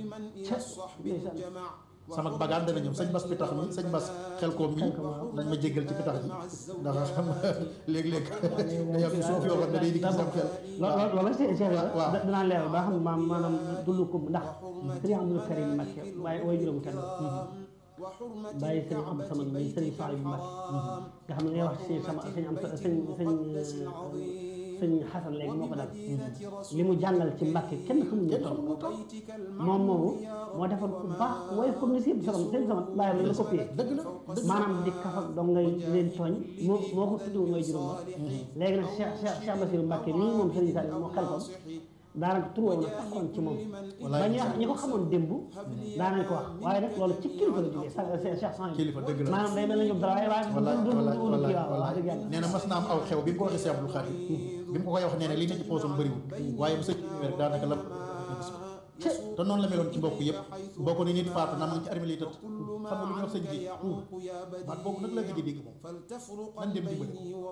sama bagaan dana ñëw sëñ Bas pitax mi sëñ Bas xel koom mi nañ ma jéggal ci pitax ji ndax xam léeg-léeg day am suuf yoo xam ne day dikk sam xel loolu Cheikh waaw danaa leeral ba xam ne maanaam dund ko ndax sëriñ Abdou Karim Mbacké waaye way juróom kenn bàyyi sëriñ am sama mi sëriñ Saliou Mbacké nga xam ne ngay wax ci sama sëñ am sëñ Xasan léegi moo ko dal li mu jàngal ci Mbàkke kenn xamul ñu toll moom moomu moo defal ku baax way comme ni seen sama bàyyam la copié maanaam di kaf ak dong ngay leen tooñ moo ko tuddiwul mooy juróom ba léegi nag Cheikh Bassirou Mbàkke nii moom sëriñ Saliou moo xel ko daanaka tur woowu nag taxoon ci moom ba ñi ko xamoon démb daanañ ko wax waaye nag loolu ci kilifa la jógee Cheikh San kilifa dëgg la maanaam day mel na ñoom dara waaye dëgg yàlla nee na mas naa am aw xew bi mu ko waxee Cheikh Abdou Khadir bi mu ko koy wax nee na li ne ci poosam bëriwul waaye bu sëñ bi rek daanaka la te noonu la meloon ci mbokk yëpp boo ko ne nit faatu naa ma ngi ci armée lay tëdd xam nga lu ñuy wax sëñ bi baat boobu nag la gëj a dégg moom nan dem dimbali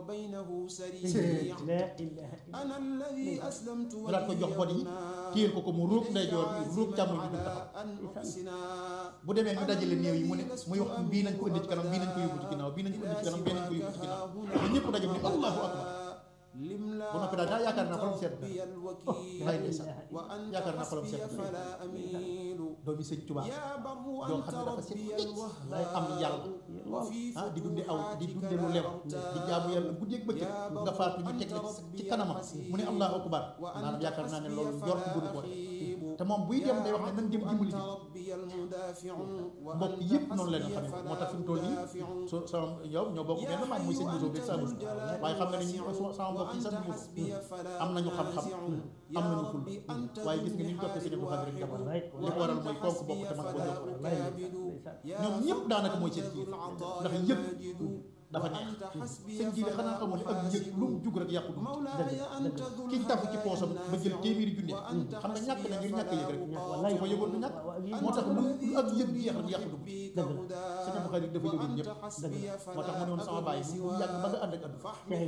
ñu daat ko jox bot yi téyel ko mu ruub ndeyjoor bi ruub càmmoñ bi du taxaw bu demee ñu dajale néew yi mu ne muy wax bii nañ ko indi ci kanam bii nañ ko yóbbu ci ginnaaw bii nañ ko indi ci kanam bii nañ ko yóbbu ci ginnaaw ba ñëpp daje ni allahu akbar bu noppi daal yaakaar naa xolam seet ay ndeysaan yaakaar naa xolam seet doomi sëñ Tuubaa yoo xam ne dafa seet day am yàlla di dunde lu lew di jaamu yàlla guddeeg bëccëg nga faatu ñu teg la ci kanamam mu ne allahu akbar maanaam yaakaar naa ne loolu yor ko gënu ko te moom buy dem day wax ne nan dem dimbali ji mbokk yëpp noonu la ñu xam ne moo tax fi mu toll nii sama yow ñoo bokk benn maam muy sëñ Bousso bi sa Bousso waaye xam nga ne sama mbokk yi sax Bousso am nañu xam-xam am nañu ful waaye gis nga ni ñu toppee sëñ Abdou Khadir rek njaboot li ko waral mooy kooku bokk te man koo jokk ñoom ñëpp daanaka mooy seen jiir ndax yëpp dafa neex sëñ ji de xanaa xamoon ne ak njëg lu mu jug rek yàqu du ki ñu tafu ci poosam ba jël téeméeri junne xam nga ñàkk na ngir ñàkk yëg rek su ko yëgoon du ñàkk moo tax lu ak yëg jeex rek yàqu dugg sëñ Abdou Khadir dafa yëgoon ñëpp moo tax mu ne woon sama bàyyi bu yàgg ba nga ànd ak addu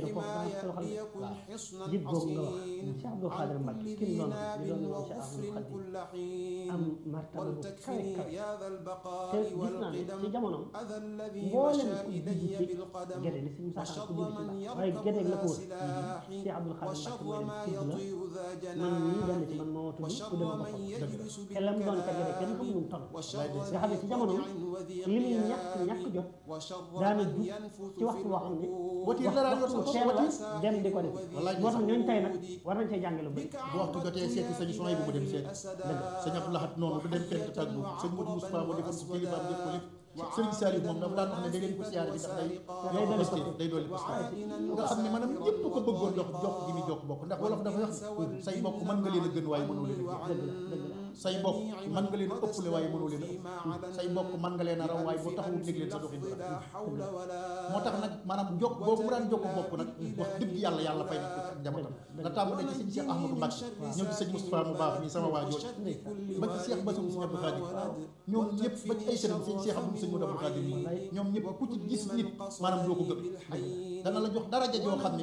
jib boobu nga wax Cheikh Abdou Khadir Mbacké ki mu doon li doon wax Cheikh Abdou Khadir am martaba bu kawe kawe te gis naa ne ci jamonoom mboolem ku jigi ci Gédé li si Moussa Kane ku jigi ci Mbacké waaye Gédé la ko wër Cheikh Abdou Khadir Mbacké moo leen tudd la man nii benn ci man moo tudd ku dem boppam te la mu doon ka Gédé kenn xamul mu toll nga xam ne ci jamonoom li muy ñàkk jot daana jug ci waxtu boo xam ne waxtu teel la dem di ko def moo tax ñooñu tey nag war nañ cee jànge lu bëri bu waxtu jotee seeti sëñ son yi bu mu dem seeti sëñ Abdou Lahad noonu du dem fent tàggu sëñ Modou Moustapha moo defoon ko kilifaam def ko lépp sëriñ Saliou moom dafa daan wax ne da leen ko siyaare bi ndax day dolli posté nga xam ne maanaam ñëpp ko bëggoon jox gi muy jox bokk ndax wolof dafa wax say bokk mën nga leen a gën waaye mënoo leen a say bokk mën nga leen a ëppale waaye mënoo leen a ëpp say bokk mën nga leen a raw waaye boo taxawul nekk leen sa doxin moo tax nag maanaam jokk boobu mu daan jokk bokk nag wax dëgg yàlla fay na ko ak njabootam nga tàmbalee ci sëñ Cheikh Ahmadou Mbacké ñëw ci sëñ Moustapha mu baax mi sama waa jooju ba ci Cheikh Bassirou sëñ Abdou Khadir ñoom ñëpp ba ci ay sëriñ sëñ Cheikh Abdou sëñ Abdou Khadir ñoom ñëpp ku ci gis nit maanaam doo ko gëm dana la jox daraja joo xam ne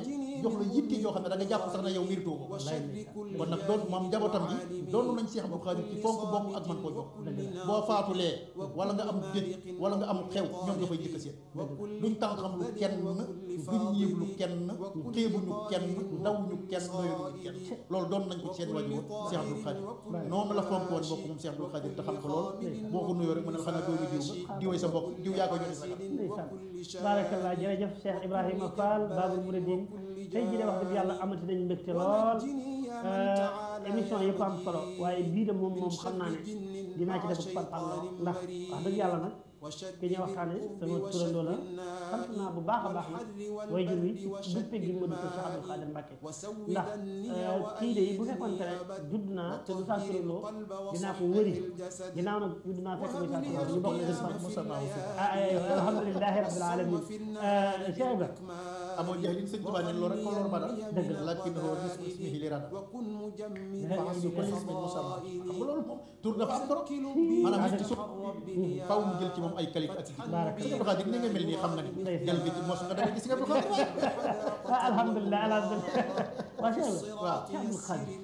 jox la yitte joo xam ne da nga jàpp sax na yow méritoo ko kon nag doon moom njabootam gi doonu nañ Cheikh Abdou Khadir ci fonk bokk ak man koo jox boo faatulee wala nga am dëj wala nga am xew ñoom dafay jëkk seet duñ tànk xam lu kenn duñ ñiib lu kenn xeebuñu kenn ndawuñu kenn noyuñu kenn loolu doon nañ ko ci seen wàjju Cheikh Abdou Khadir noonu la fonk woon bokk moom Cheikh Abdou Khadir te xam ko lool boo ko nuyoo rek mën na la xam ne doomi diw nga diwee sa mbokk diw yaa ko joxe sa barakallah jërëjëf Cheikh Ibrahima Fall Babul Mouridine tey jii de wax dëgg yàlla amati nañu mbégte lool émission yëpp am solo waaye bii de moom xam naa ne dinaa ci def par parlo ndax wax dëgg yàlla nag ki ñuy waxtaane sama turandoo la sant naa bu baax a baax nag way jur wi ci duppe gi ma duppe Cheikh Abdou Khadir Mbacké ndax kii de bu fekkoonte ne judd naa te du saa turandoo dinaa ko wëri ginnaaw nag judd naa fekk muy saa turandoo ñu bokk na alhamdulilahi rabbil alamin Cheikh Ibra amoo jahlin sëñ Tuubaa ne loolu rek ko loolu badal dëgg la lakinnahu nisfu ismihi li rada faxasbi kulli ismin musamma xam nga loolu moom tur dafa am trop maanaam nit ki su faw mu jël ci moom ay qualité ak sëñ Abdou Khadir ni nga mel nii xam nga ni jël bi ci mos nga danga gis nga Abdou Khadir alhamdulilah alhamdulilah waa Cheikh waaw Cheikh Abdou Khadir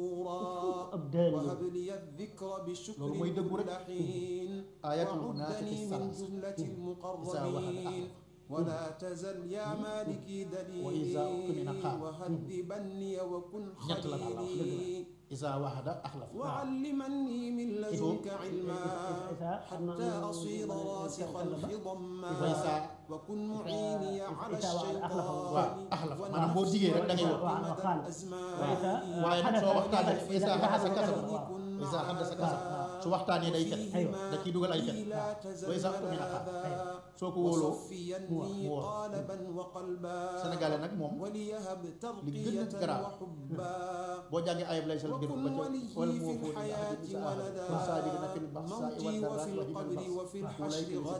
ab daal loolu mooy dëggu rek ayatul munaafiqi salas isa wahada ولا تزل يا مالكي وإذا أؤتمن دليل قال وهذبني وكن ñett la daal خليلي isa wahada axlaf وعلمني من لدنك علما حتى أصير راسخا في ضما وكن معيني على الشيطان waaw axlaf maanaam boo digee rek da ngay wax waaye nag soo waxtaanee isa xadasa kasab isa xadasa kasab su waxtaanee day fen da ciy dugal ay fen wa isa utumina xaal soo ko wóoloo mu wax sénégalais nag moom li gën a garaaw boo jàngee ayib lay sal bir ba ca wala moo fóoni ahadin sa ahad wa saabirina fil baxsaa'i wad darraa'i wa hinal ba's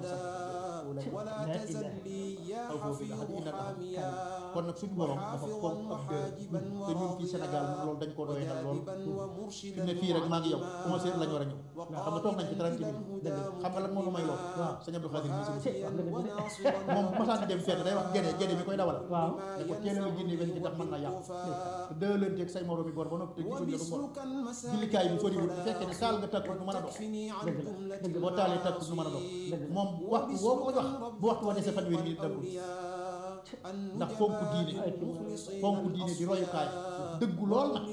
ولا تزل لي يا حفيظ حاميا kon nag suñu borom dafa fonk ab dër te ñun fii Sénégal loolu dañ ko doy dal lool fi ne fii rek maa ngi yow 11h lañu war a ñëw xam nga toog nañ ci 30 minutes xam nga lan moo nu may lool sëñ Abdou Khadir mi moom bu masaan dem fenn day wax gédé mi koy dawal ne ko teel a génne wen gi ndax mën na yàqu te dëlanteeg say moroom yi bor ba noppi te gisuñ la du mor jullikaay bi soriwul bu fekkee ne taal nga takkul du mën a dox boo taalee takkul du mën a dox moom waxtu woo ko jox bu waxtu wa desee fanweeri minute daggul ndax fonk diine di royukaay dëggu lool nag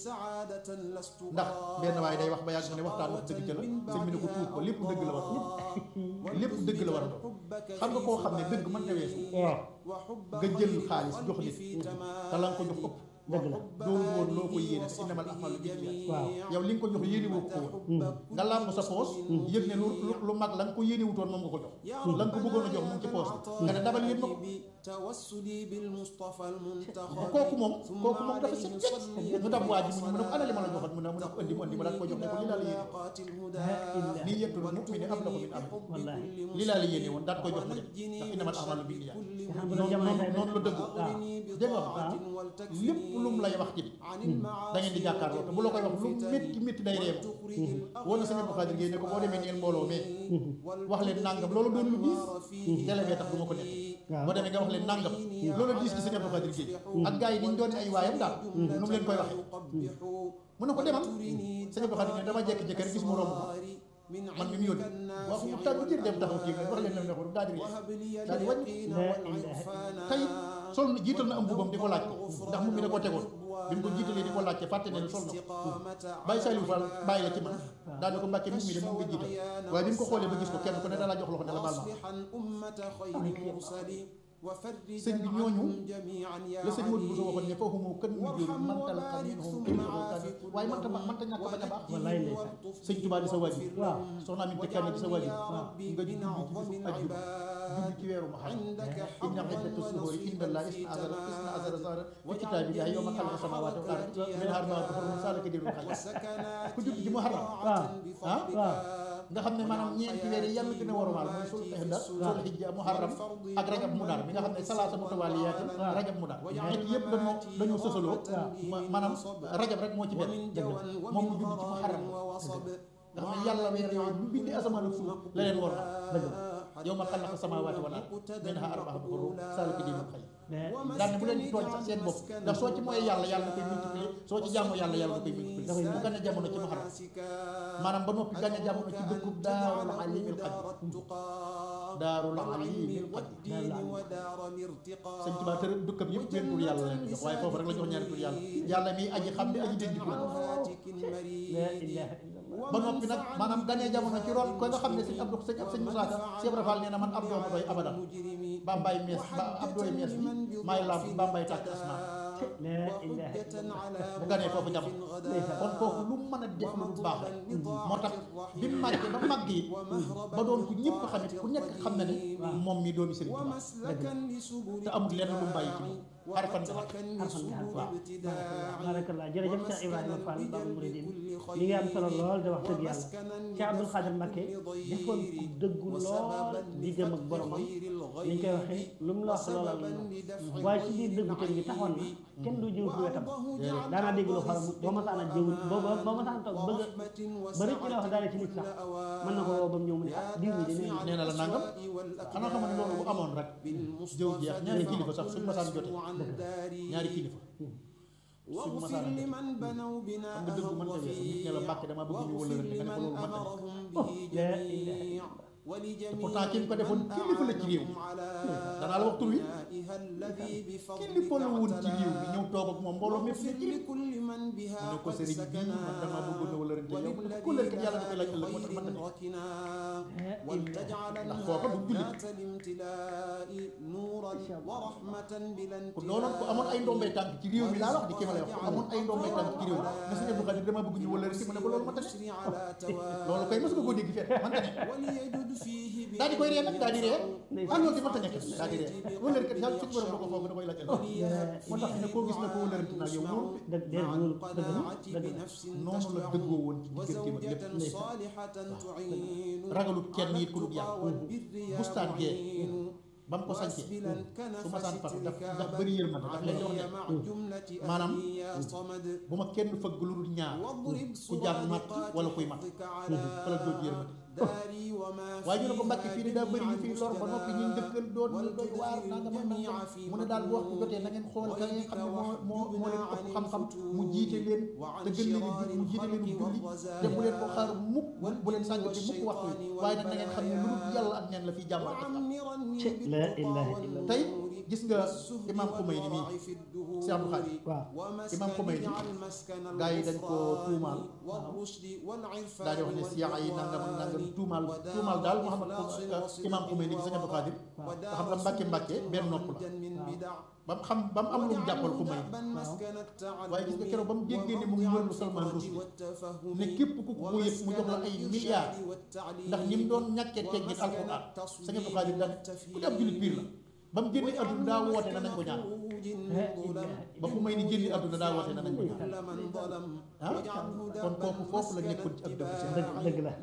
ndax benn waaye day wax ba yàgg mu ne waxtaan wax dëgg ca la sëñ bi ne ko tuub ko lépp dëgg la war lépp dëgg la war a doon xam nga koo xam ne dëgg mën na weesu nga jël xaalis jox nit te la nga ko jox ëpp dëgg la doolu woon loo ko yéene te innamal a'maalu binniyaat waaw yow li nga ko jox yéene woo ko woon nga làmb sa poos yëg ne lu mag la nga ko yéene wutoon moom nga ko jox la nga ko bëggoon a jox mu ngi ci poos bi nga ne dabal yéen ma ko kooku moom dafa set set mu dab waa ji mu ne ko ana li ma la joxoon mu ne ko andi ma daal ko jox ne ko li laa la yéene nii yettul mu'mini ablagu min amri li laa la yéene woon daal koy jox mu dem ndax innamal a'maalu binniyaat noonu la dëgg dégg nga lépp lu mu lay wax ci da ngeen di jàkkaarloo te bu la koy wax lu métti métti day reem woon na sëñ Abdou Khadir Gueye ne ko boo demee ngeen mbooloo mais wax leen nangam loolu doon lu diis télé bee tax du ma ko nekk boo demee nga wax leen nangam loolu diis ci sëñ Abdou Khadir Gueye ak gars yi niñ doon ay waayam daal nu mu leen koy waxee mu ne ko demal sëñ Abdou Khadir ne dama jékki-jékki rek gis mu romb man mi mu yónni wax mu tàgg jër dem taxaw ci wax leen ne ko daal di wàññi tey sol na jiital na am buubam di ko laajte ndax mu mi ne ko tegoon bi mu ko jiitalee di ko laajte fàtte ne sol na ko bàyyi Saliou Fall bàyyi la ci man daal di ko mbàkkee mu mi de moom nga jiital waaye bi mu ko xoolee ba gis ko kenn ku ne da laa jox loxo ne la baal ma sëñ bi ñooñu la sëñ Modou Bousso waxoon ne foofu moo kën ñu jóor mantal xam ne moom kën waaye manta ñàkk bañ a baax sëñ Tuubaa di sa waajur soxna Aminata Kane di sa waajur nga julli ci bisu ajjuma julli ci weeru Muharram inna iddata suhuuri inda Allaahi isna azara shahran fi kitaabillahi yawma xalaqa samaawaati wal arda minhaa arba'atun hurum zaalika diinul qayyim ku julli ci Muharram nga xam ne maanaam ñeenti weer yi yàlla gën a warumaal mooy sul hijja Muharram ak Rajab Mudar mi nga xam ne salaasa mutawaaliyaat Rajab Mudar ñett yëpp dañoo sosaloo maanaam Rajab rek moo ci benn moom mu judd ci Muharram nga xam ne yàlla weer yooyu bu bindi asamaan ak suuf la leen war na dëgg yow ma xalaqa samaawaati wal arda minhaa arba'atun hurum zaalika diinul qayyim daan ne bu leen di tooñ sax seen bopp ndax soo ci mooy yàlla da koy multiplier soo ci jaamu yàlla da koy multiplier bu gane jamono ci muharram maanaam ba noppi gane jamono ci dëkkub daarul alimil qadim daarul alimil qadim sëñ Tuubaa tër dëkkam yëpp benn tur yàlla leen jox waaye foofu rek la jox ñaari tur yàlla miy aji xam ne aji dégg ba noppi nag maanaam ganee jamono ci ron ko nga xam ne sëñ Abdou sëñ Moussa Ka Cheikh Ibra Fall nee na man ab dooma doy abadan bambay mees ba ab doy mees bi maay lamp bambay tàkk asmaan bu ganee foofu jamono kon foofu lu mën a def lu baax rek moo tax bi mu màggee ba màgg yi ba doon ku ñëpp xamit ku nekk xam na ne moom mi doomi Sëriñ Tuubaa te amul lenn lu mu bàyyi ci moom xarfan waaw barakallah jërëjëf Cheikh Ibrahima Fall Babul Mouridine li nga am solo lool de wax dëgg yàlla Cheikh Abdoul Khadir Mbacké defoon ku dëggu lool diggam ak boromam ni ñu koy waxee lu mu la wax loola la waaye ci biir dëggu tën gi taxoon na kenn du jëw fi wetam daanaa dégg loo xam boo masaan a jëw boo masaan toog bëgg ba rëcc la wax daal ci nit sax mën na ko woo ba mu ñëw mu ne ah diw ñi de nee na la nangam xanaa xam ne loolu bu amoon rek jëw jeex ñaari kilifa sax suñu masaan jote ñaari kilifa suñu masaan jote xam nga dëgg mën ta weesu nit ne la Mbàkke dama bëgg ñu wëlërante nga ne ko loolu mën ta nekk te pourtant ki mu ko defoon kilifa la ci réew danaa la wax tur wi kilifa la woon ci réew bi ñëw toog ak moom mbooloo mépp ne ci mu ne ko sëriñ bii man dama bëgg na wëlërante yow mu ne ko wëlërante yàlla da koy laaj ëllëg moo tax mën na ndax kooka du jullit ku doonoon ko amoon ay ndombay tànk ci réew mi laa wax di kii ma lay wax ku amoon ay ndombay tànk ci réew mi nga sëñ Abdou Khadir dama bëgg ñu wëlërante mu ne ko loolu ma tax loolu koy mos nga koo dégg fekk man ta ne daal di koy ree nag daal di ree loolu di mënta nekk daal di ree wëlërante kat yàlla suñu borom da ko foog da koy laaj moo tax ne koo gis ne ko wëlërante naa yow noonu noonu la dëggoo woon ci diggante ba lépp ragalut kenn it ku dul yàlla bustaan gee ba mu ko sañcee su ma saan fatu ndax bëri yërmande ndax leen di wax ne maanaam bu ma kenn fëgg lu dul ñaar ku jàng matt wala kuy matt wala dooj yërmande waaye ñu ne ko Mbàkke fii de daa bëri ñu fii lor ba noppi ñu dëkkal doon doy waar nanga ma mu ne daal bu waxtu jotee na ngeen xool ka ngeen xam ne moo leen ëpp xam-xam mu jiite leen te gën leen mu jiite leen julli te bu leen ko xaar mukk bu leen sàngate mukk waxtu yi waaye nag na ngeen xam ne lu dul yàlla ak neen la fii jàmbaar la ilaha illallah tey gis nga imam Khomeini mii si Abdou Khadir imam Khomeini gars yi dañ ko tuumaal daal di wax ne siyaa yi nangam ak nangam tuumaal daal Mouhamad imam Khomeini gi sëñ Abdou Khadir nga xam nga Mbàkke benn nopp la ba mu am lu mu jàppal Khomeini waaye gis nga keroog ba mu déggee ne mu ngi wër Salman Rushdie ne képp ku ko yëg mu jox la ay milliards ndax ni mu doon ñàkkee teggin alquran sëñ Abdou Khadir daal ku di ab jullit biir la ba mu génne àdduna daa woote na nañ ko ñaan ba ku may ni génne àdduna daa woote na nañ ko ñaan kon kooku foofu la nekkoon ci ak dëgg si dëgg la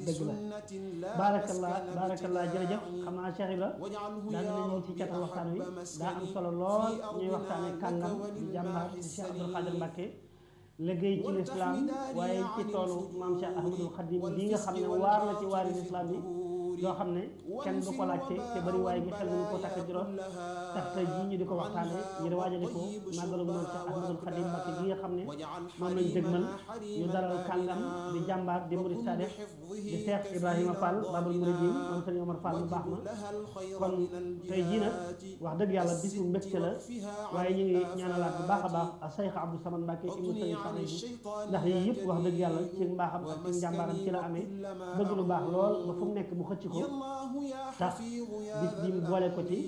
barakallah jërëjëf xam naa Cheikh Ibra daan nañu ci catal waxtaan wi daa am solo lool ñuy waxtaane kàngam di jàmbaar di Cheikh Abdoul Khadir Mbacké liggéey ci lislaam waaye ci toolu maam Cheikh Ahmadul Khadim bi nga xam ne waar la ci waari lislaam yi yoo xam ne kenn du ko laajte te bari waaye gi xel nañu ko takk juróom tax tey jii ñu di ko waxtaane ngir waajale ko màggalu maam Cheikh Ahmadul Khadim Mbacké gi nga xam ne moom lañ dëgmal ñu dalal kàngam di jàmbaar di murid sadex di Cheikh Ibrahima Fall Babul Mouridine moom sëñ Omar Fall bu baax ma kon tey jii nag wax dëgg yàlla bis bu mbégte la waaye ñu ngi ñaanalaat bu baax a baax a Cheikh Abdou Samad Mbacké ibnu sëñ Sané bi ndax yii yëpp wax dëgg yàlla ci mbaaxam ak ci njàmbaaram ci la amee bëgg lu baax lool ba fu mu nekk mu xëcc ko tax bis bi mu boole ko ci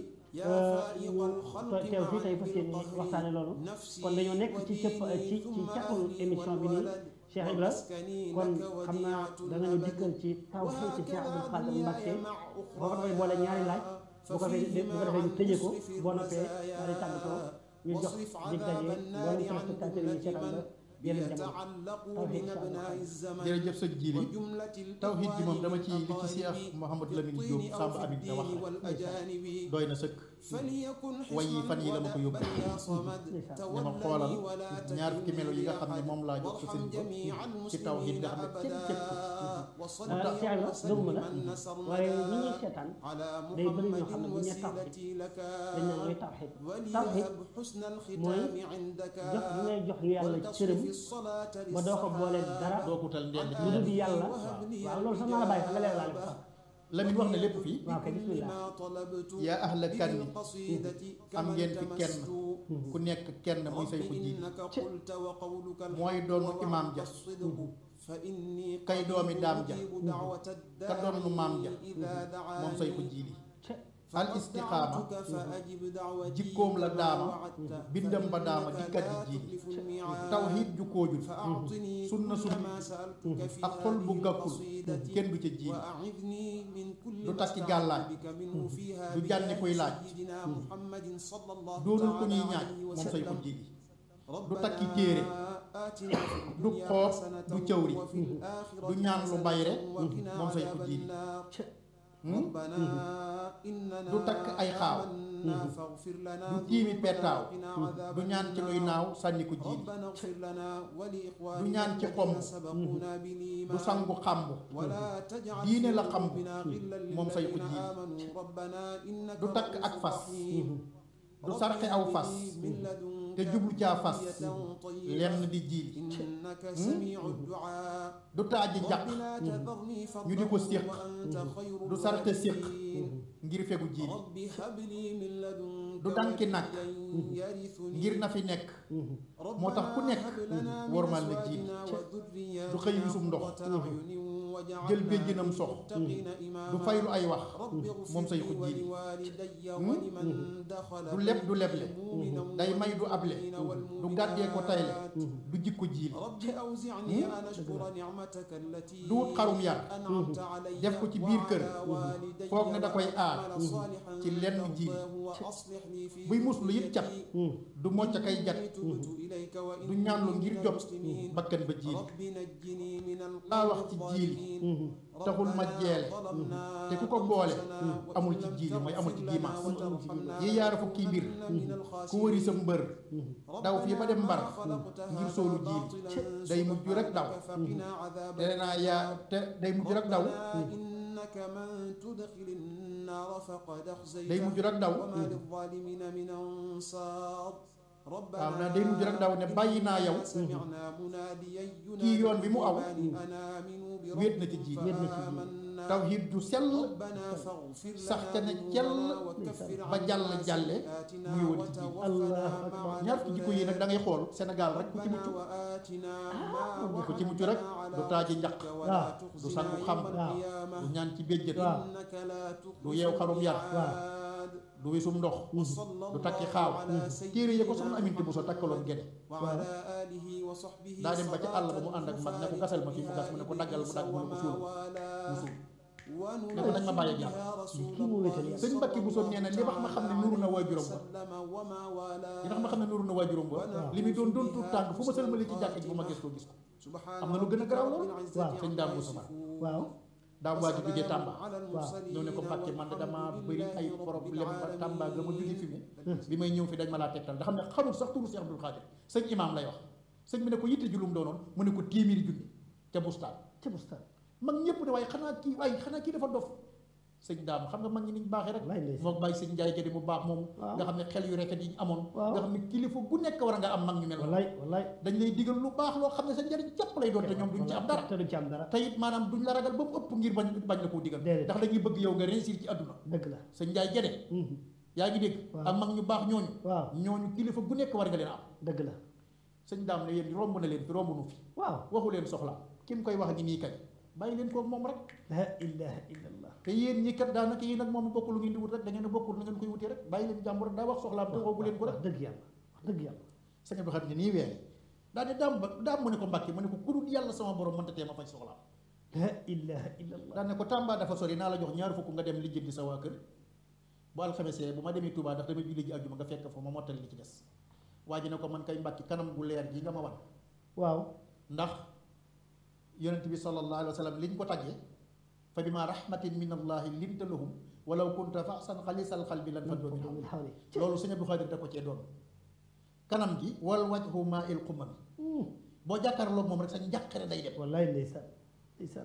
teew fii tey fas yéene waxtaane loolu kon dañoo nekk ci catul émission bi nii Cheikh Ibra kon xam naa danañu dikkal ci tawhiid ci Cheikh Abdoul Khadir Mbacké boo ko dafay boole ñaari laaj bu ko defee ñu tëjee ko boo noppee daal di tàggatoo ñu jox dig daje mboolem téléspectateur yi seetaan ba yeneen jamono tawhiid jërëjëf sëñ Jili tawhiid ji moom dama ci li ci Cheikh Mouhamadou Lamine Diop Samba Abib da wax doy na sëkk way yi fan yi la ma ko yóbbu ne ma xoolal ñaar fukki melo yi nga xam ne moom laa jox ko sëñ ba ci tawhiid nga xam ne kenn teg ko Cheikh Ibra doguma la waaye ñi ñuy seetaan day bëri ñoo xam ne bu ñu nee tawxiid dañ naan mooy tawxiid mooy jox bi ngay jox yàlla cërëm ba doo ko booleel dara doo ko wutal ndend lu dul yàlla waaw loolu sax naa la bàyyi fa nga leer laale ko sax Lamine wax na lépp fii waaw kay bismillah yaa ahla kanni am ngeen fi kenn ku nekk kenn muy say ko jiit mooy doonu imaam ja kay doomi daam ja ka doonu maam ja moom say ko jiili al istiqaama jikkoom la daama bindam ba daama dikkat ji jiili tawxiid ju koojul sunna ak xol bu gàkkul kenn du ca jiili du takki gàllaaj du jànni kuy laaj doonul ku ñuy ñaaj moom say ko jiili du takki téere du xoob du cëwri du ñaan lu bayre moom say ko jiili du takk ay xaaw du tiimi pettaaw du ñaan ci luy naaw sànni ko jiili du ñaan ci xomb du sangu xamb diine la xamb moom say ko jiili du takk ak fas du sarxe aw fas te jublu caa fas lenn di jiili du taaji njaq ñu di ko séq du sarte séq ngir fegu jiili du danki nag ngir na fi nekk moo tax ku nekk wormal na jiili du xëy wisum ndox jël béjjinam sox du faylu ay wax moom say ko jiili du leb du leble day may du able du gàddee ko tayle du jikko jiili du wut xarum yar def ko ci biir kër foog ne da koy aar ci lenn jiili buy muslu it cat du mocc kay jat du ñaanlu ngir jot bakkan ba jiili laa wax ci jiili taxul ma jeele te ku ko boole amul ci jiili mooy amul ci diimaas yi yaara fukki mbir ku wëri sa mbër daw fii ba dem mbar ngir soolu jiili day mujj rek daw te naa yaa te day mujj rek daw day mujj rek daw waaw na day mujj rek daw ne bàyyi naa yow kii yoon bi mu aw wéet na ci ji tawhiid ju sell sax ca ne cell ba jàll jàlle muy woon ci ji ñaar fukki jikko yi nag da ngay xool Sénégal rek ku ci mucc ku ci mucc rek du taaji njaq du sangu xam du ñaan ci béjjët du yeew xarum yar du wisum ndox du takki xaaw téere yi ko soxna Aminti bu so takkaloon gene daa dem ba ci àll ba mu ànd ak man ne ko gasal ma fii mu gas mu ne ko daggal mu dagg mu ne ko suul mu suul ne ko nañ ma bàyyi ak yàlla sëñ Mbacke bu so nee na li wax ma xam ne nuru na waajuram ba li tax ma xam ne nuru na waajuram ba li muy doon tuut tànk fu ma sëlmali ci jàkk ji bu ma gëstoo gis ko am na lu gën a garaaw loolu sëñ daam bu sama waaw daa waa ji jógee Tamba ñëw ne ko Mbacke man de dama bëri ay problème ba Tamba ga ma jógee fi mu bi may ñëw fi dañ ma laa tegtal da xam ne xamul sax turu Cheikh Abdoul Khadir sëñ imam lay wax sëñ bi ne ko yitte julum doonoon mu ne ko téeméeri junni ca bustaan mag ñëpp ne waaye xanaa kii dafa dof sëñ daam xam nga mag ñi niñ baaxee rek moo bàyyi sëñ Njaay Gede mu baax moomu nga xam ne xel yu rafet yi ñu amoon nga xam ne kilifa bu nekk war nga am mag ñu mel wallaay dañ lay digal lu baax loo xam ne sa njëriñ jàpp lay doon te ñoom duñ ci am dara te it maanaam duñ la ragal ba mu ëpp ngir bañ la koo digal ndax dañuy bëgg yow nga réussir ci àdduna dëgg la sëñ Njaay Gede yaa ngi dégg ak mag ñu baax ñooñu kilifa bu nekk war nga leen am dëgg la sëñ daam ne yéen romb na leen fi romb nu fi waxu leen soxla ki mu koy wax gi nii kay bàyyi leen koog moom rek la ilaha illallah te yéen ñi kat daanaka yéen ak moom bokk lu ngeen di wut rek da ngeen a bokkul na ngeen koy wutee rek bàyyi leen jàmbur rek daa wax soxlaam te xoogu leen ko rek dëgg yàlla sëñ bi xam ne nii weere daa ne daam mu ne ko Mbàkke mu ne ko ku dul yàlla sama borom mënta tee ma faj soxlaam la ilaha illallah daa ne ko Tamba dafa sori naa la jox ñaar fukk nga dem lijjanti sa waa kër bu alxamesee bu ma demee Touba ndax damay julli ji àjjuma nga fekk fa ma mottali li ci des waa ji ne ko man kay Mbàkke kanam gu leer gi nga ma wan waaw ndax yonent bi sallallahu alayhi wa sallam liñ ko tàggee fa bima rahmatin min allahi linta lahum walaw kunta fahsan xalisal xalbi lan faddu min hawli loolu sëñ Abdou Khadir da ko cee doon kanam gi wal wajhu ma il qumam boo jàkkaarloog moom rek sa njàqare day dem wallaay ndeysaan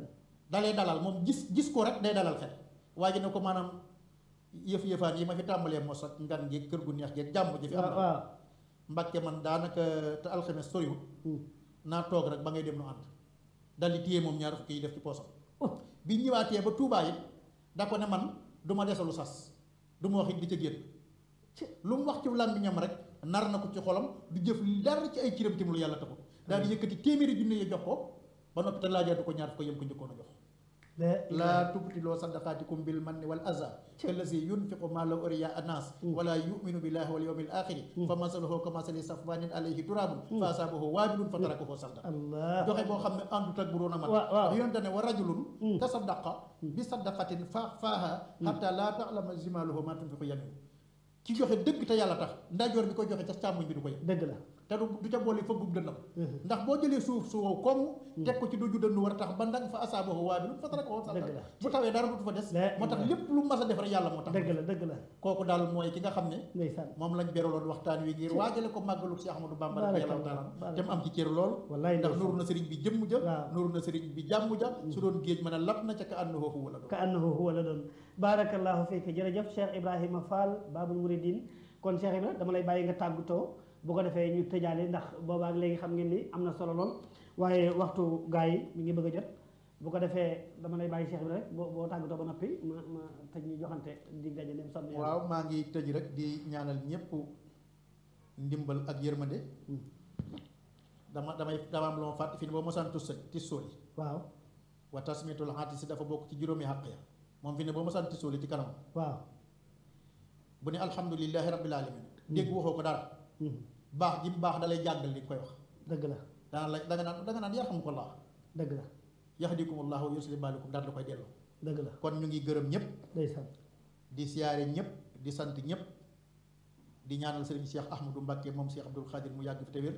dalee dalal moom gis ko rek day dalal xel waa ji ne ko maanaam yëf-yëfaan yi ma fi tàmbalee mos ak ngan geeg kër gu neex geeg jàmm ji fi am na Mbàkke man daanaka te alxames soriwul naa toog rek ba ngay dem nu ànd dal di téye moom ñaar fukki yi def ci poosam bi ñëwaatee ba Tuubaa it da ko ne man du ma desalu sas du ma wax it di ca génn lu mu wax ci làmmiñam rek nar na ko ci xolam du jëf dara ci ay ciram tim lu yàlla taxul daal di yëkkati téeméeri junne yi jox ko ba noppi te laajaatu ko ñaar fukki yëm ko njëkkoon a jox laa tubtiloo sadaqaatikum bil manni wal aza kallazi yunfiqu maalahu riyaa annaas wala yuminu billahi wal yawmil axiri fa masaluhu ka masali safwanin alayhi turabun fa asaabahu waabilun fa tarakahu salda joxe boo xam ne àndut ak bu doon a man ndax yonte ne wa rajulun tasaddaqa bi saddaqatin faaha hatta laa ta'lama zimaaluhu maa tunfiqu yaminu ci joxe dëgg te yàlla tax ndaajoor bi ko joxe ca càmmoñ bi du ko yëg dëgg la te du ca boole fëggub dënnam ndax boo jëlee suuf su wow koŋŋ teg ko ci doju dënnu war a tax ba ndang fa asaabahu waabilun fa tarakahu salda bu tawee dara du fa des moo tax lépp lu mas a def rek yàlla moo tax dëgg la kooku daal mooy ki nga xam ne moom lañ beraloon waxtaan wi ngir waajale ko màggalu Cheikh Ahmadou Bamba radiyallahu taala te mu am ci cër lool ndax nuru na sëriñ bi jëmm ja nuru na sëriñ bi jàmm ja su doon géej mën a lap na ca ka annahu huwa la doon barakallahu fiik jërëjëf Cheikh Ibrahima Fall Babul Mouridine kon Cheikh Ibrahima dama lay bàyyi nga tàggatoo bu ko defee ñu tëjaale ndax boobaak léegi xam ngeen ni am na solo lool waaye waxtu gaa yi mi ngi bëgg a jot bu ko defee dama lay bàyyi Cheikh bi rek boo tàggatoo ba noppi ma tëj ñu joxante dig daje dem sonn waaw maa ngi tëj rek di ñaanal ñëpp ndimbal ak yërmande dama am lu ma fàtte fi ne boo mosaan tissooli waaw wa tasmitul xaati si dafa bokk ci juróomi xàq ya moom fi ne boo mosaan tissooli ci kanam waaw bu ne alhamdulillahi rabbil alamin dégg waxoo ko dara baax ji mu baax da lay jàngal li koy wax dëgg la danga naan yarhamukallah dëgg la yahdikumullahu wa yuslih baalakum daal la koy delloo dëgg la kon ñu ngi gërëm ñëpp di siyaare ñëpp di sant ñëpp di ñaanal sëriñ Cheikh Ahmadou Mbacké moom Cheikh Abdoul Khadir mu yàgg fi te wér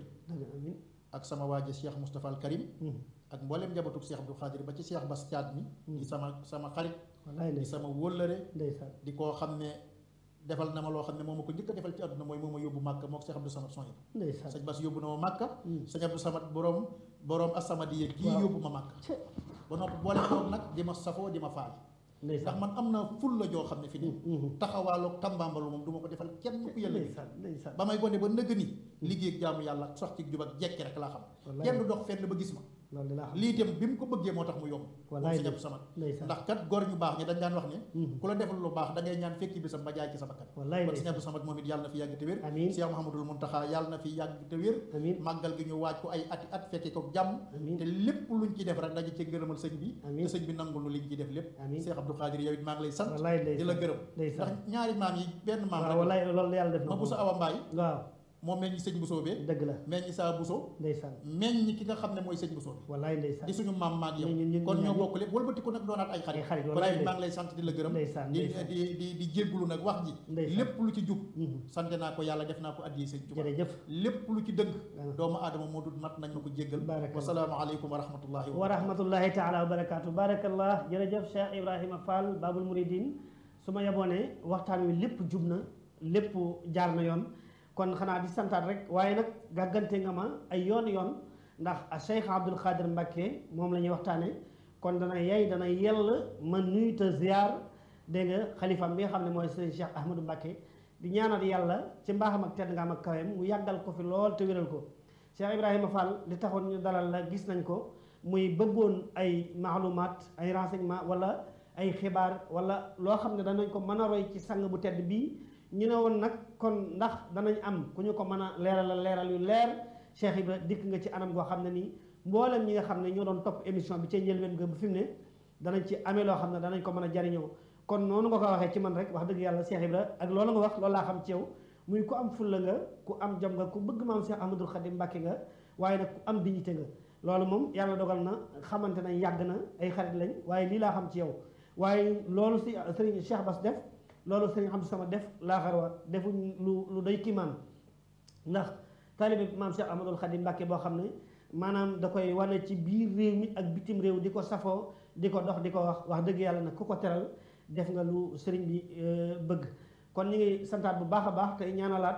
ak sama waaje Cheikh Moustapha al Karim ak mboolem njabatug Cheikh Abdoul Khadir ba ci Cheikh Bass Thiat mi di sama xarit di sama wóllëre di koo xam ne defal na ma loo xam ne moom ma ko njëkk a defal ci àdduna mooy moom ma yóbbu Màkka mook Cheikh Abdou Samad son yi sëñ Bass yóbbu na ma Màkka sëñ Abdou Samad borom As-Samadiyya kii yóbbu ma Màkka ba noppi boole toog nag di ma safoo di ma faal ndax man am na ful la joo xam ne fi nii taxawaaloog tambambalu moom du ma ko defal kenn ku yàlla ba may gone ba nëgg ni liggéey ak jaamu yàlla sox ci jub ak jekki rek laa xam kenn du dox fenn ba gis ma lii itam bi mu ko bëggee moo tax mu yomb moom sëñ Abdou Samad ndax kat góor ñu baax ñi dañ daan wax ne ku la defal lu baax da ngay ñaan fekki bisam ba jaay ci sa bakkan kon sëñ Abdou Samad moom it yàlla na fi yàgg te wér Cheikh Mouhamadoul Mountakha yàlla na fi yàgg te wér màggal gi ñu waaj ko ay ati at fekki ko jàmm te lépp luñ ci def rek daje ci ngërëmal sëñ bi te sëñ bi nangul lu liñ ci def lépp Cheikh Abdou Khadir yow it maa ngi lay sant di la gërëm ndax ñaari maam yi benn maam rek ma Bousso Awa Mbaye moom meññ sëñ Bousso bee dëgg la meññ saa Bousso ndeysaan meññ ki nga xam ne mooy sëñ Bousso bi wallaay ndeysaan di suñu maam maag yow kon ñoo bokk lépp wëlbati ko nag doonaat ay xarit kon maa ngi lay sant di la gërëm di jéggulu nag wax ji lépp lu ci jub sant naa ko yàlla def naa ko addi sëñ Tuubaa jërëjëf lépp lu ci dëgg doomu aadama moo dut mat nañ ma ko jéggal wasalaamu aleykum wa rahmatullahi taala wa barakaatu barakallah jërëjëf Cheikh Ibrahima Fall Babul Mouridine su ma yeboonee waxtaan wi lépp jub na lépp jaar na yoon kon xanaa di santaat rek waaye nag gàggante nga ma ay yoon ndax Cheikh Abdoul Khadir Mbacké moom la ñuy waxtaane kon dana yell ma nuyu te ziar dégg nga xalifam bi nga xam ne mooy sëriñ Cheikh Ahmadou Mbacké di ñaanal yàlla ci mbaaxam ak tedd nga am ak kaweem mu yàggal ko fi lool te wéral ko Cheikh Ibrahima Fall li taxoon ñu dalal la gis nañ ko muy bëggoon ay maalumaat ay renseignement wala ay xibaar wala loo xam ne danañ ko mën a roy ci sang bu tedd bii ñu ne woon nag kon ndax danañ am ku ñu ko mën a leeral yu leer Cheikh Ibra dikk nga ci anam goo xam ne nii mboolem ñi nga xam ne ñoo doon topp émission bi ca njëlbeen ga bu fi mu ne danañ ci amee loo xam ne danañ ko mën a jariñoo kon noonu nga ko waxee ci man rek wax dëgg yàlla Cheikh Ibra ak loolu nga wax loolu laa xam ci yow muy ku am fulla nga ku am jom nga ku bëgg maam Cheikh Ahmadoul Khadim Mbacké nga waaye nag ku am dignité nga loolu moom yàlla dogal na xamante nañ yàgg na ay xarit lañ waaye lii laa xam ci yow waaye loolu si Serigne Cheikh Bass def loolu sëriñ Abdou Samad def laaxarwa defuñ lu doy kiimaan ndax taalibe maam Cheikh Ahmadoul Khadim Mbacké boo xam ne maanaam da koy wane ci biir réew mi ak bitim réew di ko safoo di ko dox di ko wax dëgg yàlla nag ku ko teral def nga lu sëriñ bi bëgg kon ñu ngi santaat bu baax a baax tey ñaanalaat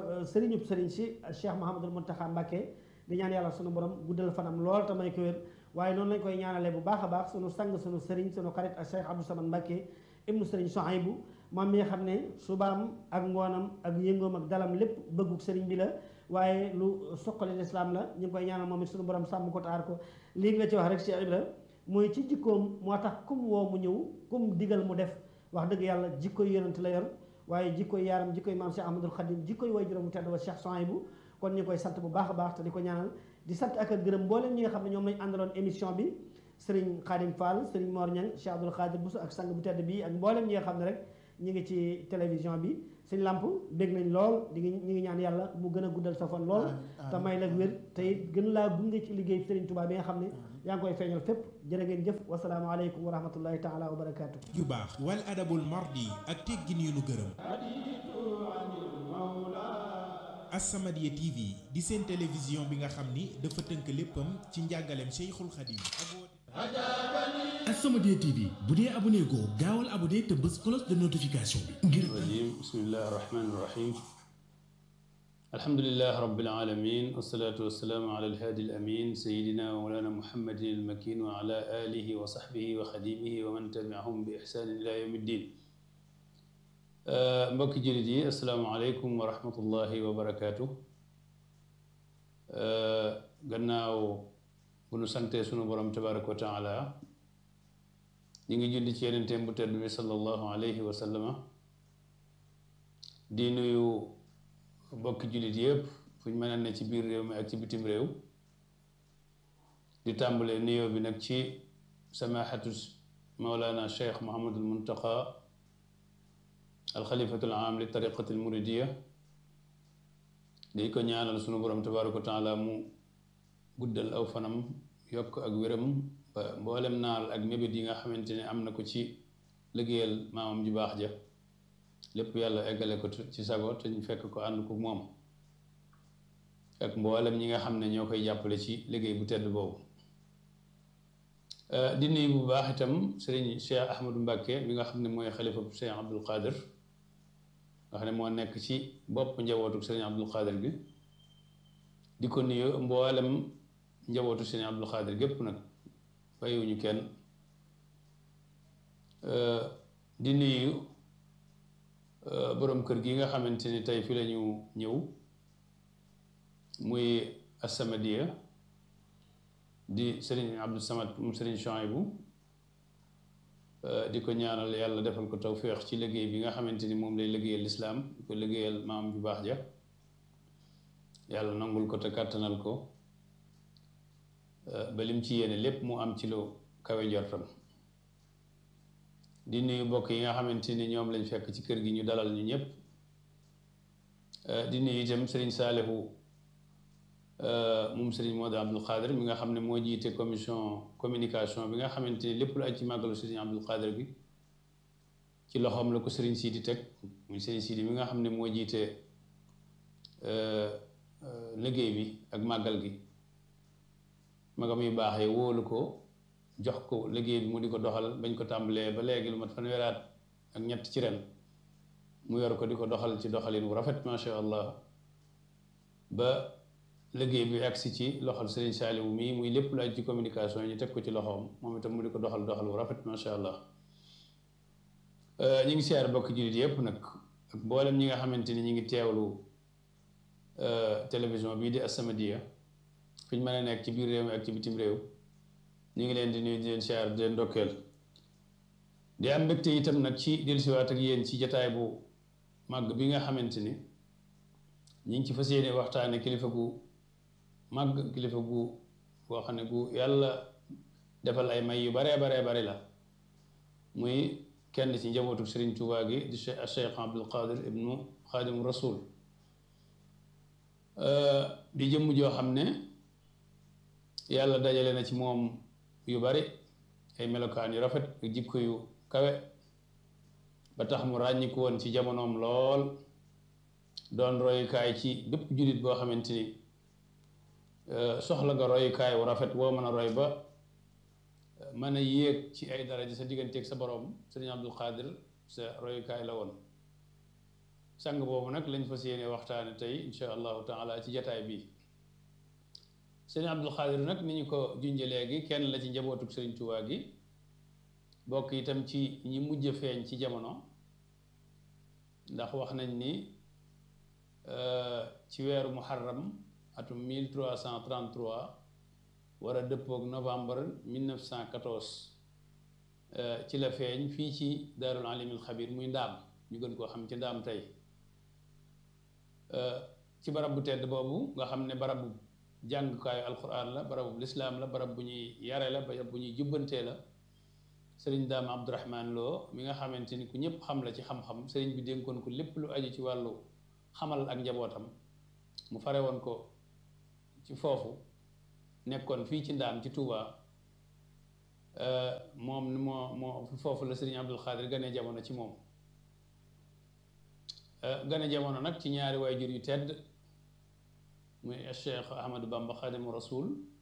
sëriñub sëriñ si Cheikh Mouhamadoul Mountakha Mbacké di ñaan yàlla sunu borom guddal fanam lool te may ko wér waaye noonu lañ koy ñaanalee bu baax a baax sunu sang sunu sëriñ sunu xarit ak Cheikh Abdou Samad Mbacké ibnu sëriñ Souhaïbou moom mi nga xam ne subaam ak ngoonam ak yëngoom ak dalam lépp bëgguk sëriñ bi la waaye lu suqali lislaam la ñu ngi koy ñaanal moom it sunu borom sàmm ko taar ko lii nga ci wax rek Cheikh Ibra mooy ci jikkoom moo tax kum woo mu ñëw kum digal mu def wax dëgg yàlla jikkoy yonent la yor waaye jikkoy yaaram jikkoy maam Cheikh Ahmadoul Khadim jikkoy way juróom mu tedd wa Cheikh Souhaïbou kon ñu koy sant bu baax a baax te di ko ñaanal di sant ak ak gërëm mboolem ñi nga xam ne ñoom lañ àndaloon émission bi Serigne Khadim Fall Serigne Mor Niang Cheikh Abdoul Khadir Bousso ak sang bu tedd bi ak mboolem ñi nga xam ne rek ñi ngi ci télévision bi Sëñ Lamp bég nañ lool ñi ngi ñaan yàlla mu gën a guddal sa fan lool te may la wér te it gën laa gunge ci liggéey Serigne Touba bi nga xam ne yaa ngi koy feeñal fépp jërë ngeen jëf wasalaamu aleykum wa rahmatullahi taala wa barakaatu yu baax wal adabul mardi ak teggin yu nu gërëm As-Samadiyya TV di seen télévision bi nga xam ni dafa tënk léppam ci njàngaleem Cheikhul Khadim As-Samadiyya TV bu dee abonné goo gaawal abonné te bës cloche de notification bi ngir bismillahi rahmani rahim alhamdulilah rabbil alamin wassalatu wassalaamu ala alhaadi alamin sayidina wa mawlana muhammadin almakin wa ala alihi wa sahbihi wa xadimihi wa man tabiahum bi ihsanin ila yawmi ddin mbokki jullit yi asalaamaaleykum wa rahmatullahi wa barakaatu gannaaw bu nu santee sunu borom tabaraka wa taala ñi ngi julli ci yenenteem bu tedd bi sallallahu alayhi wa sallama di nuyu mbokki jullit yëpp fu ñu mën a ne ci biir réew mi ak ci bitim réew di tàmbalee nuyoo bi nag ci samahatu mawlana cheikh Muhammadul Muntaqa alxalifatul aam li tariqatil muridiya di ko ñaanal sunu borom tabaaraka wa taala mu guddal aw fanam yokk ak wéram ba mboolem naal ak mébét yi nga xamante ne am na ko ci liggéeyal maamam ju baax ja lépp yàlla eggale ko ci sago te ñu fekk ko ànd ko moom ak mboolem ñi nga xam ne ñoo koy jàppale ci liggéey bu tedd boobu di nuyu bu baax itam sëriñ Cheikh Ahmadou Mbacké mi nga xam ne mooy xalifa bu Cheikh Abdoul Khadir nga xam ne moo nekk ci bopp njabootu sëriñ Abdoul Khadir gi di ko nuyu mboolem njabootu sëriñ Abdoul Khadir gépp nag bàyyiwuñu kenn di nuyu boroom kër gi nga xamante ni tey fi lañu ñëw muy As-Samadiyya di sëriñ Abdou Samad mu sëriñ Souhaïbou di ko ñaanal yàlla defal ko tawféex ci liggéey bi nga xamante ni moom lay liggéeyal lislaam di ko liggéeyal maam ju baax ja yàlla nangul ko te kàttanal ko ba lim ci yéene lépp mu am ci lu kawe njortam di nuyu mbokk yi nga xamante ni ñoom lañ fekk ci kër gi ñu dalal ñu ñëpp di nuyu itam sëriñ Saalihu moom sëriñ Modou Abdoul Khadir mi nga xam ne moo jiite commission communication bi nga xamante ni lépp lu aj ci màggalu sëriñ Abdoul Khadir bi ci loxoom la ko sëriñ Sidi teg muy sëriñ Sidi mi nga xam ne moo jiite liggéey bi ak màggal gi magam yu baax yi wóolu ko jox ko liggéey bi mu di ko doxal bañ ko tàmbalee ba léegi lu mat fanweeraat ak ñett ci ren mu yor ko di ko doxal ci doxalin wu rafet macha allah ba liggéey bi agsi ci loxol Serigne Saliou mii muy lépp lu aj ci communication yi ñu teg ko ci loxoom moom itam mu di ko doxal wu rafet macha allah ñu ngi siyaar bokk jullit yëpp nag ak mboolem ñi nga xamante ni ñu ngi teewlu télévision bii di As-Samadiyya fi ñu mën a nekk ci biir réew mi ak ci bitim réew ñu ngi leen di nuyu di leen siyaar di leen ndokkeel di am mbégte itam nag ci dellusiwaat ak yéen ci jataay bu màgg bi nga xamante ni ñu ngi ci fas yéene waxtaane kilifa gu màgg kilifa gu boo xam ne gu yàlla defal ay may yu baree bare la muy kenn ci njabootu Serigne Touba gi di Cheikh Abdoul Khadir ibnu Khadimu Rasul di jëmm joo xam ne yàlla dajale na ci moom yu bari ay melokaan yu rafet ak jikko yu kawe ba tax mu ràññiku woon ci jamonoom lool doon royukaay ci bépp jullit boo xamante ni soxla nga royukaay wu rafet woo mën a roy ba mën a yéeg ci ay daraja sa digganteeg sa borom Sëriñ Abdul Xaadir sa royukaay la woon sang boobu nag lañ fas yéene waxtaane tey insha allahu taala ci jataay bi sëriñ Abdul Xaadir nag ni ñu ko junje léegi kenn la ci njabootuk sëriñ Tuubaa gi bokk itam ci ñi mujj feeñ ci jamono ndax wax nañ ni ci weeru muharram atum 1333 war a dëppook novembre 1914 ci la feeñ fii ci daarul alimil xabir muy ndaam ñu gën koo xam ci ndaam tey ci barab bu tedd boobu nga xam ne barab bu jàngukaayu alquran la barab bu lislaam la barab bu ñuy yare la barab bu ñuy jubbantee la sëriñ daam abdourahman loo mi nga xamante ni ku ñëpp xam la ci xam-xam sëriñ bi dénkoon ko lépp lu aju ci wàllu xamal ak njabootam mu fare woon ko ci foofu nekkoon fii ci ndaam ci Touba moom moo foofu la sëriñ Abdul Xaadir gane jamono ci moom gane jamono nag ci ñaari waajur yu tedd muy Cheikh Ahmadou Bamba Xaadimu Rasul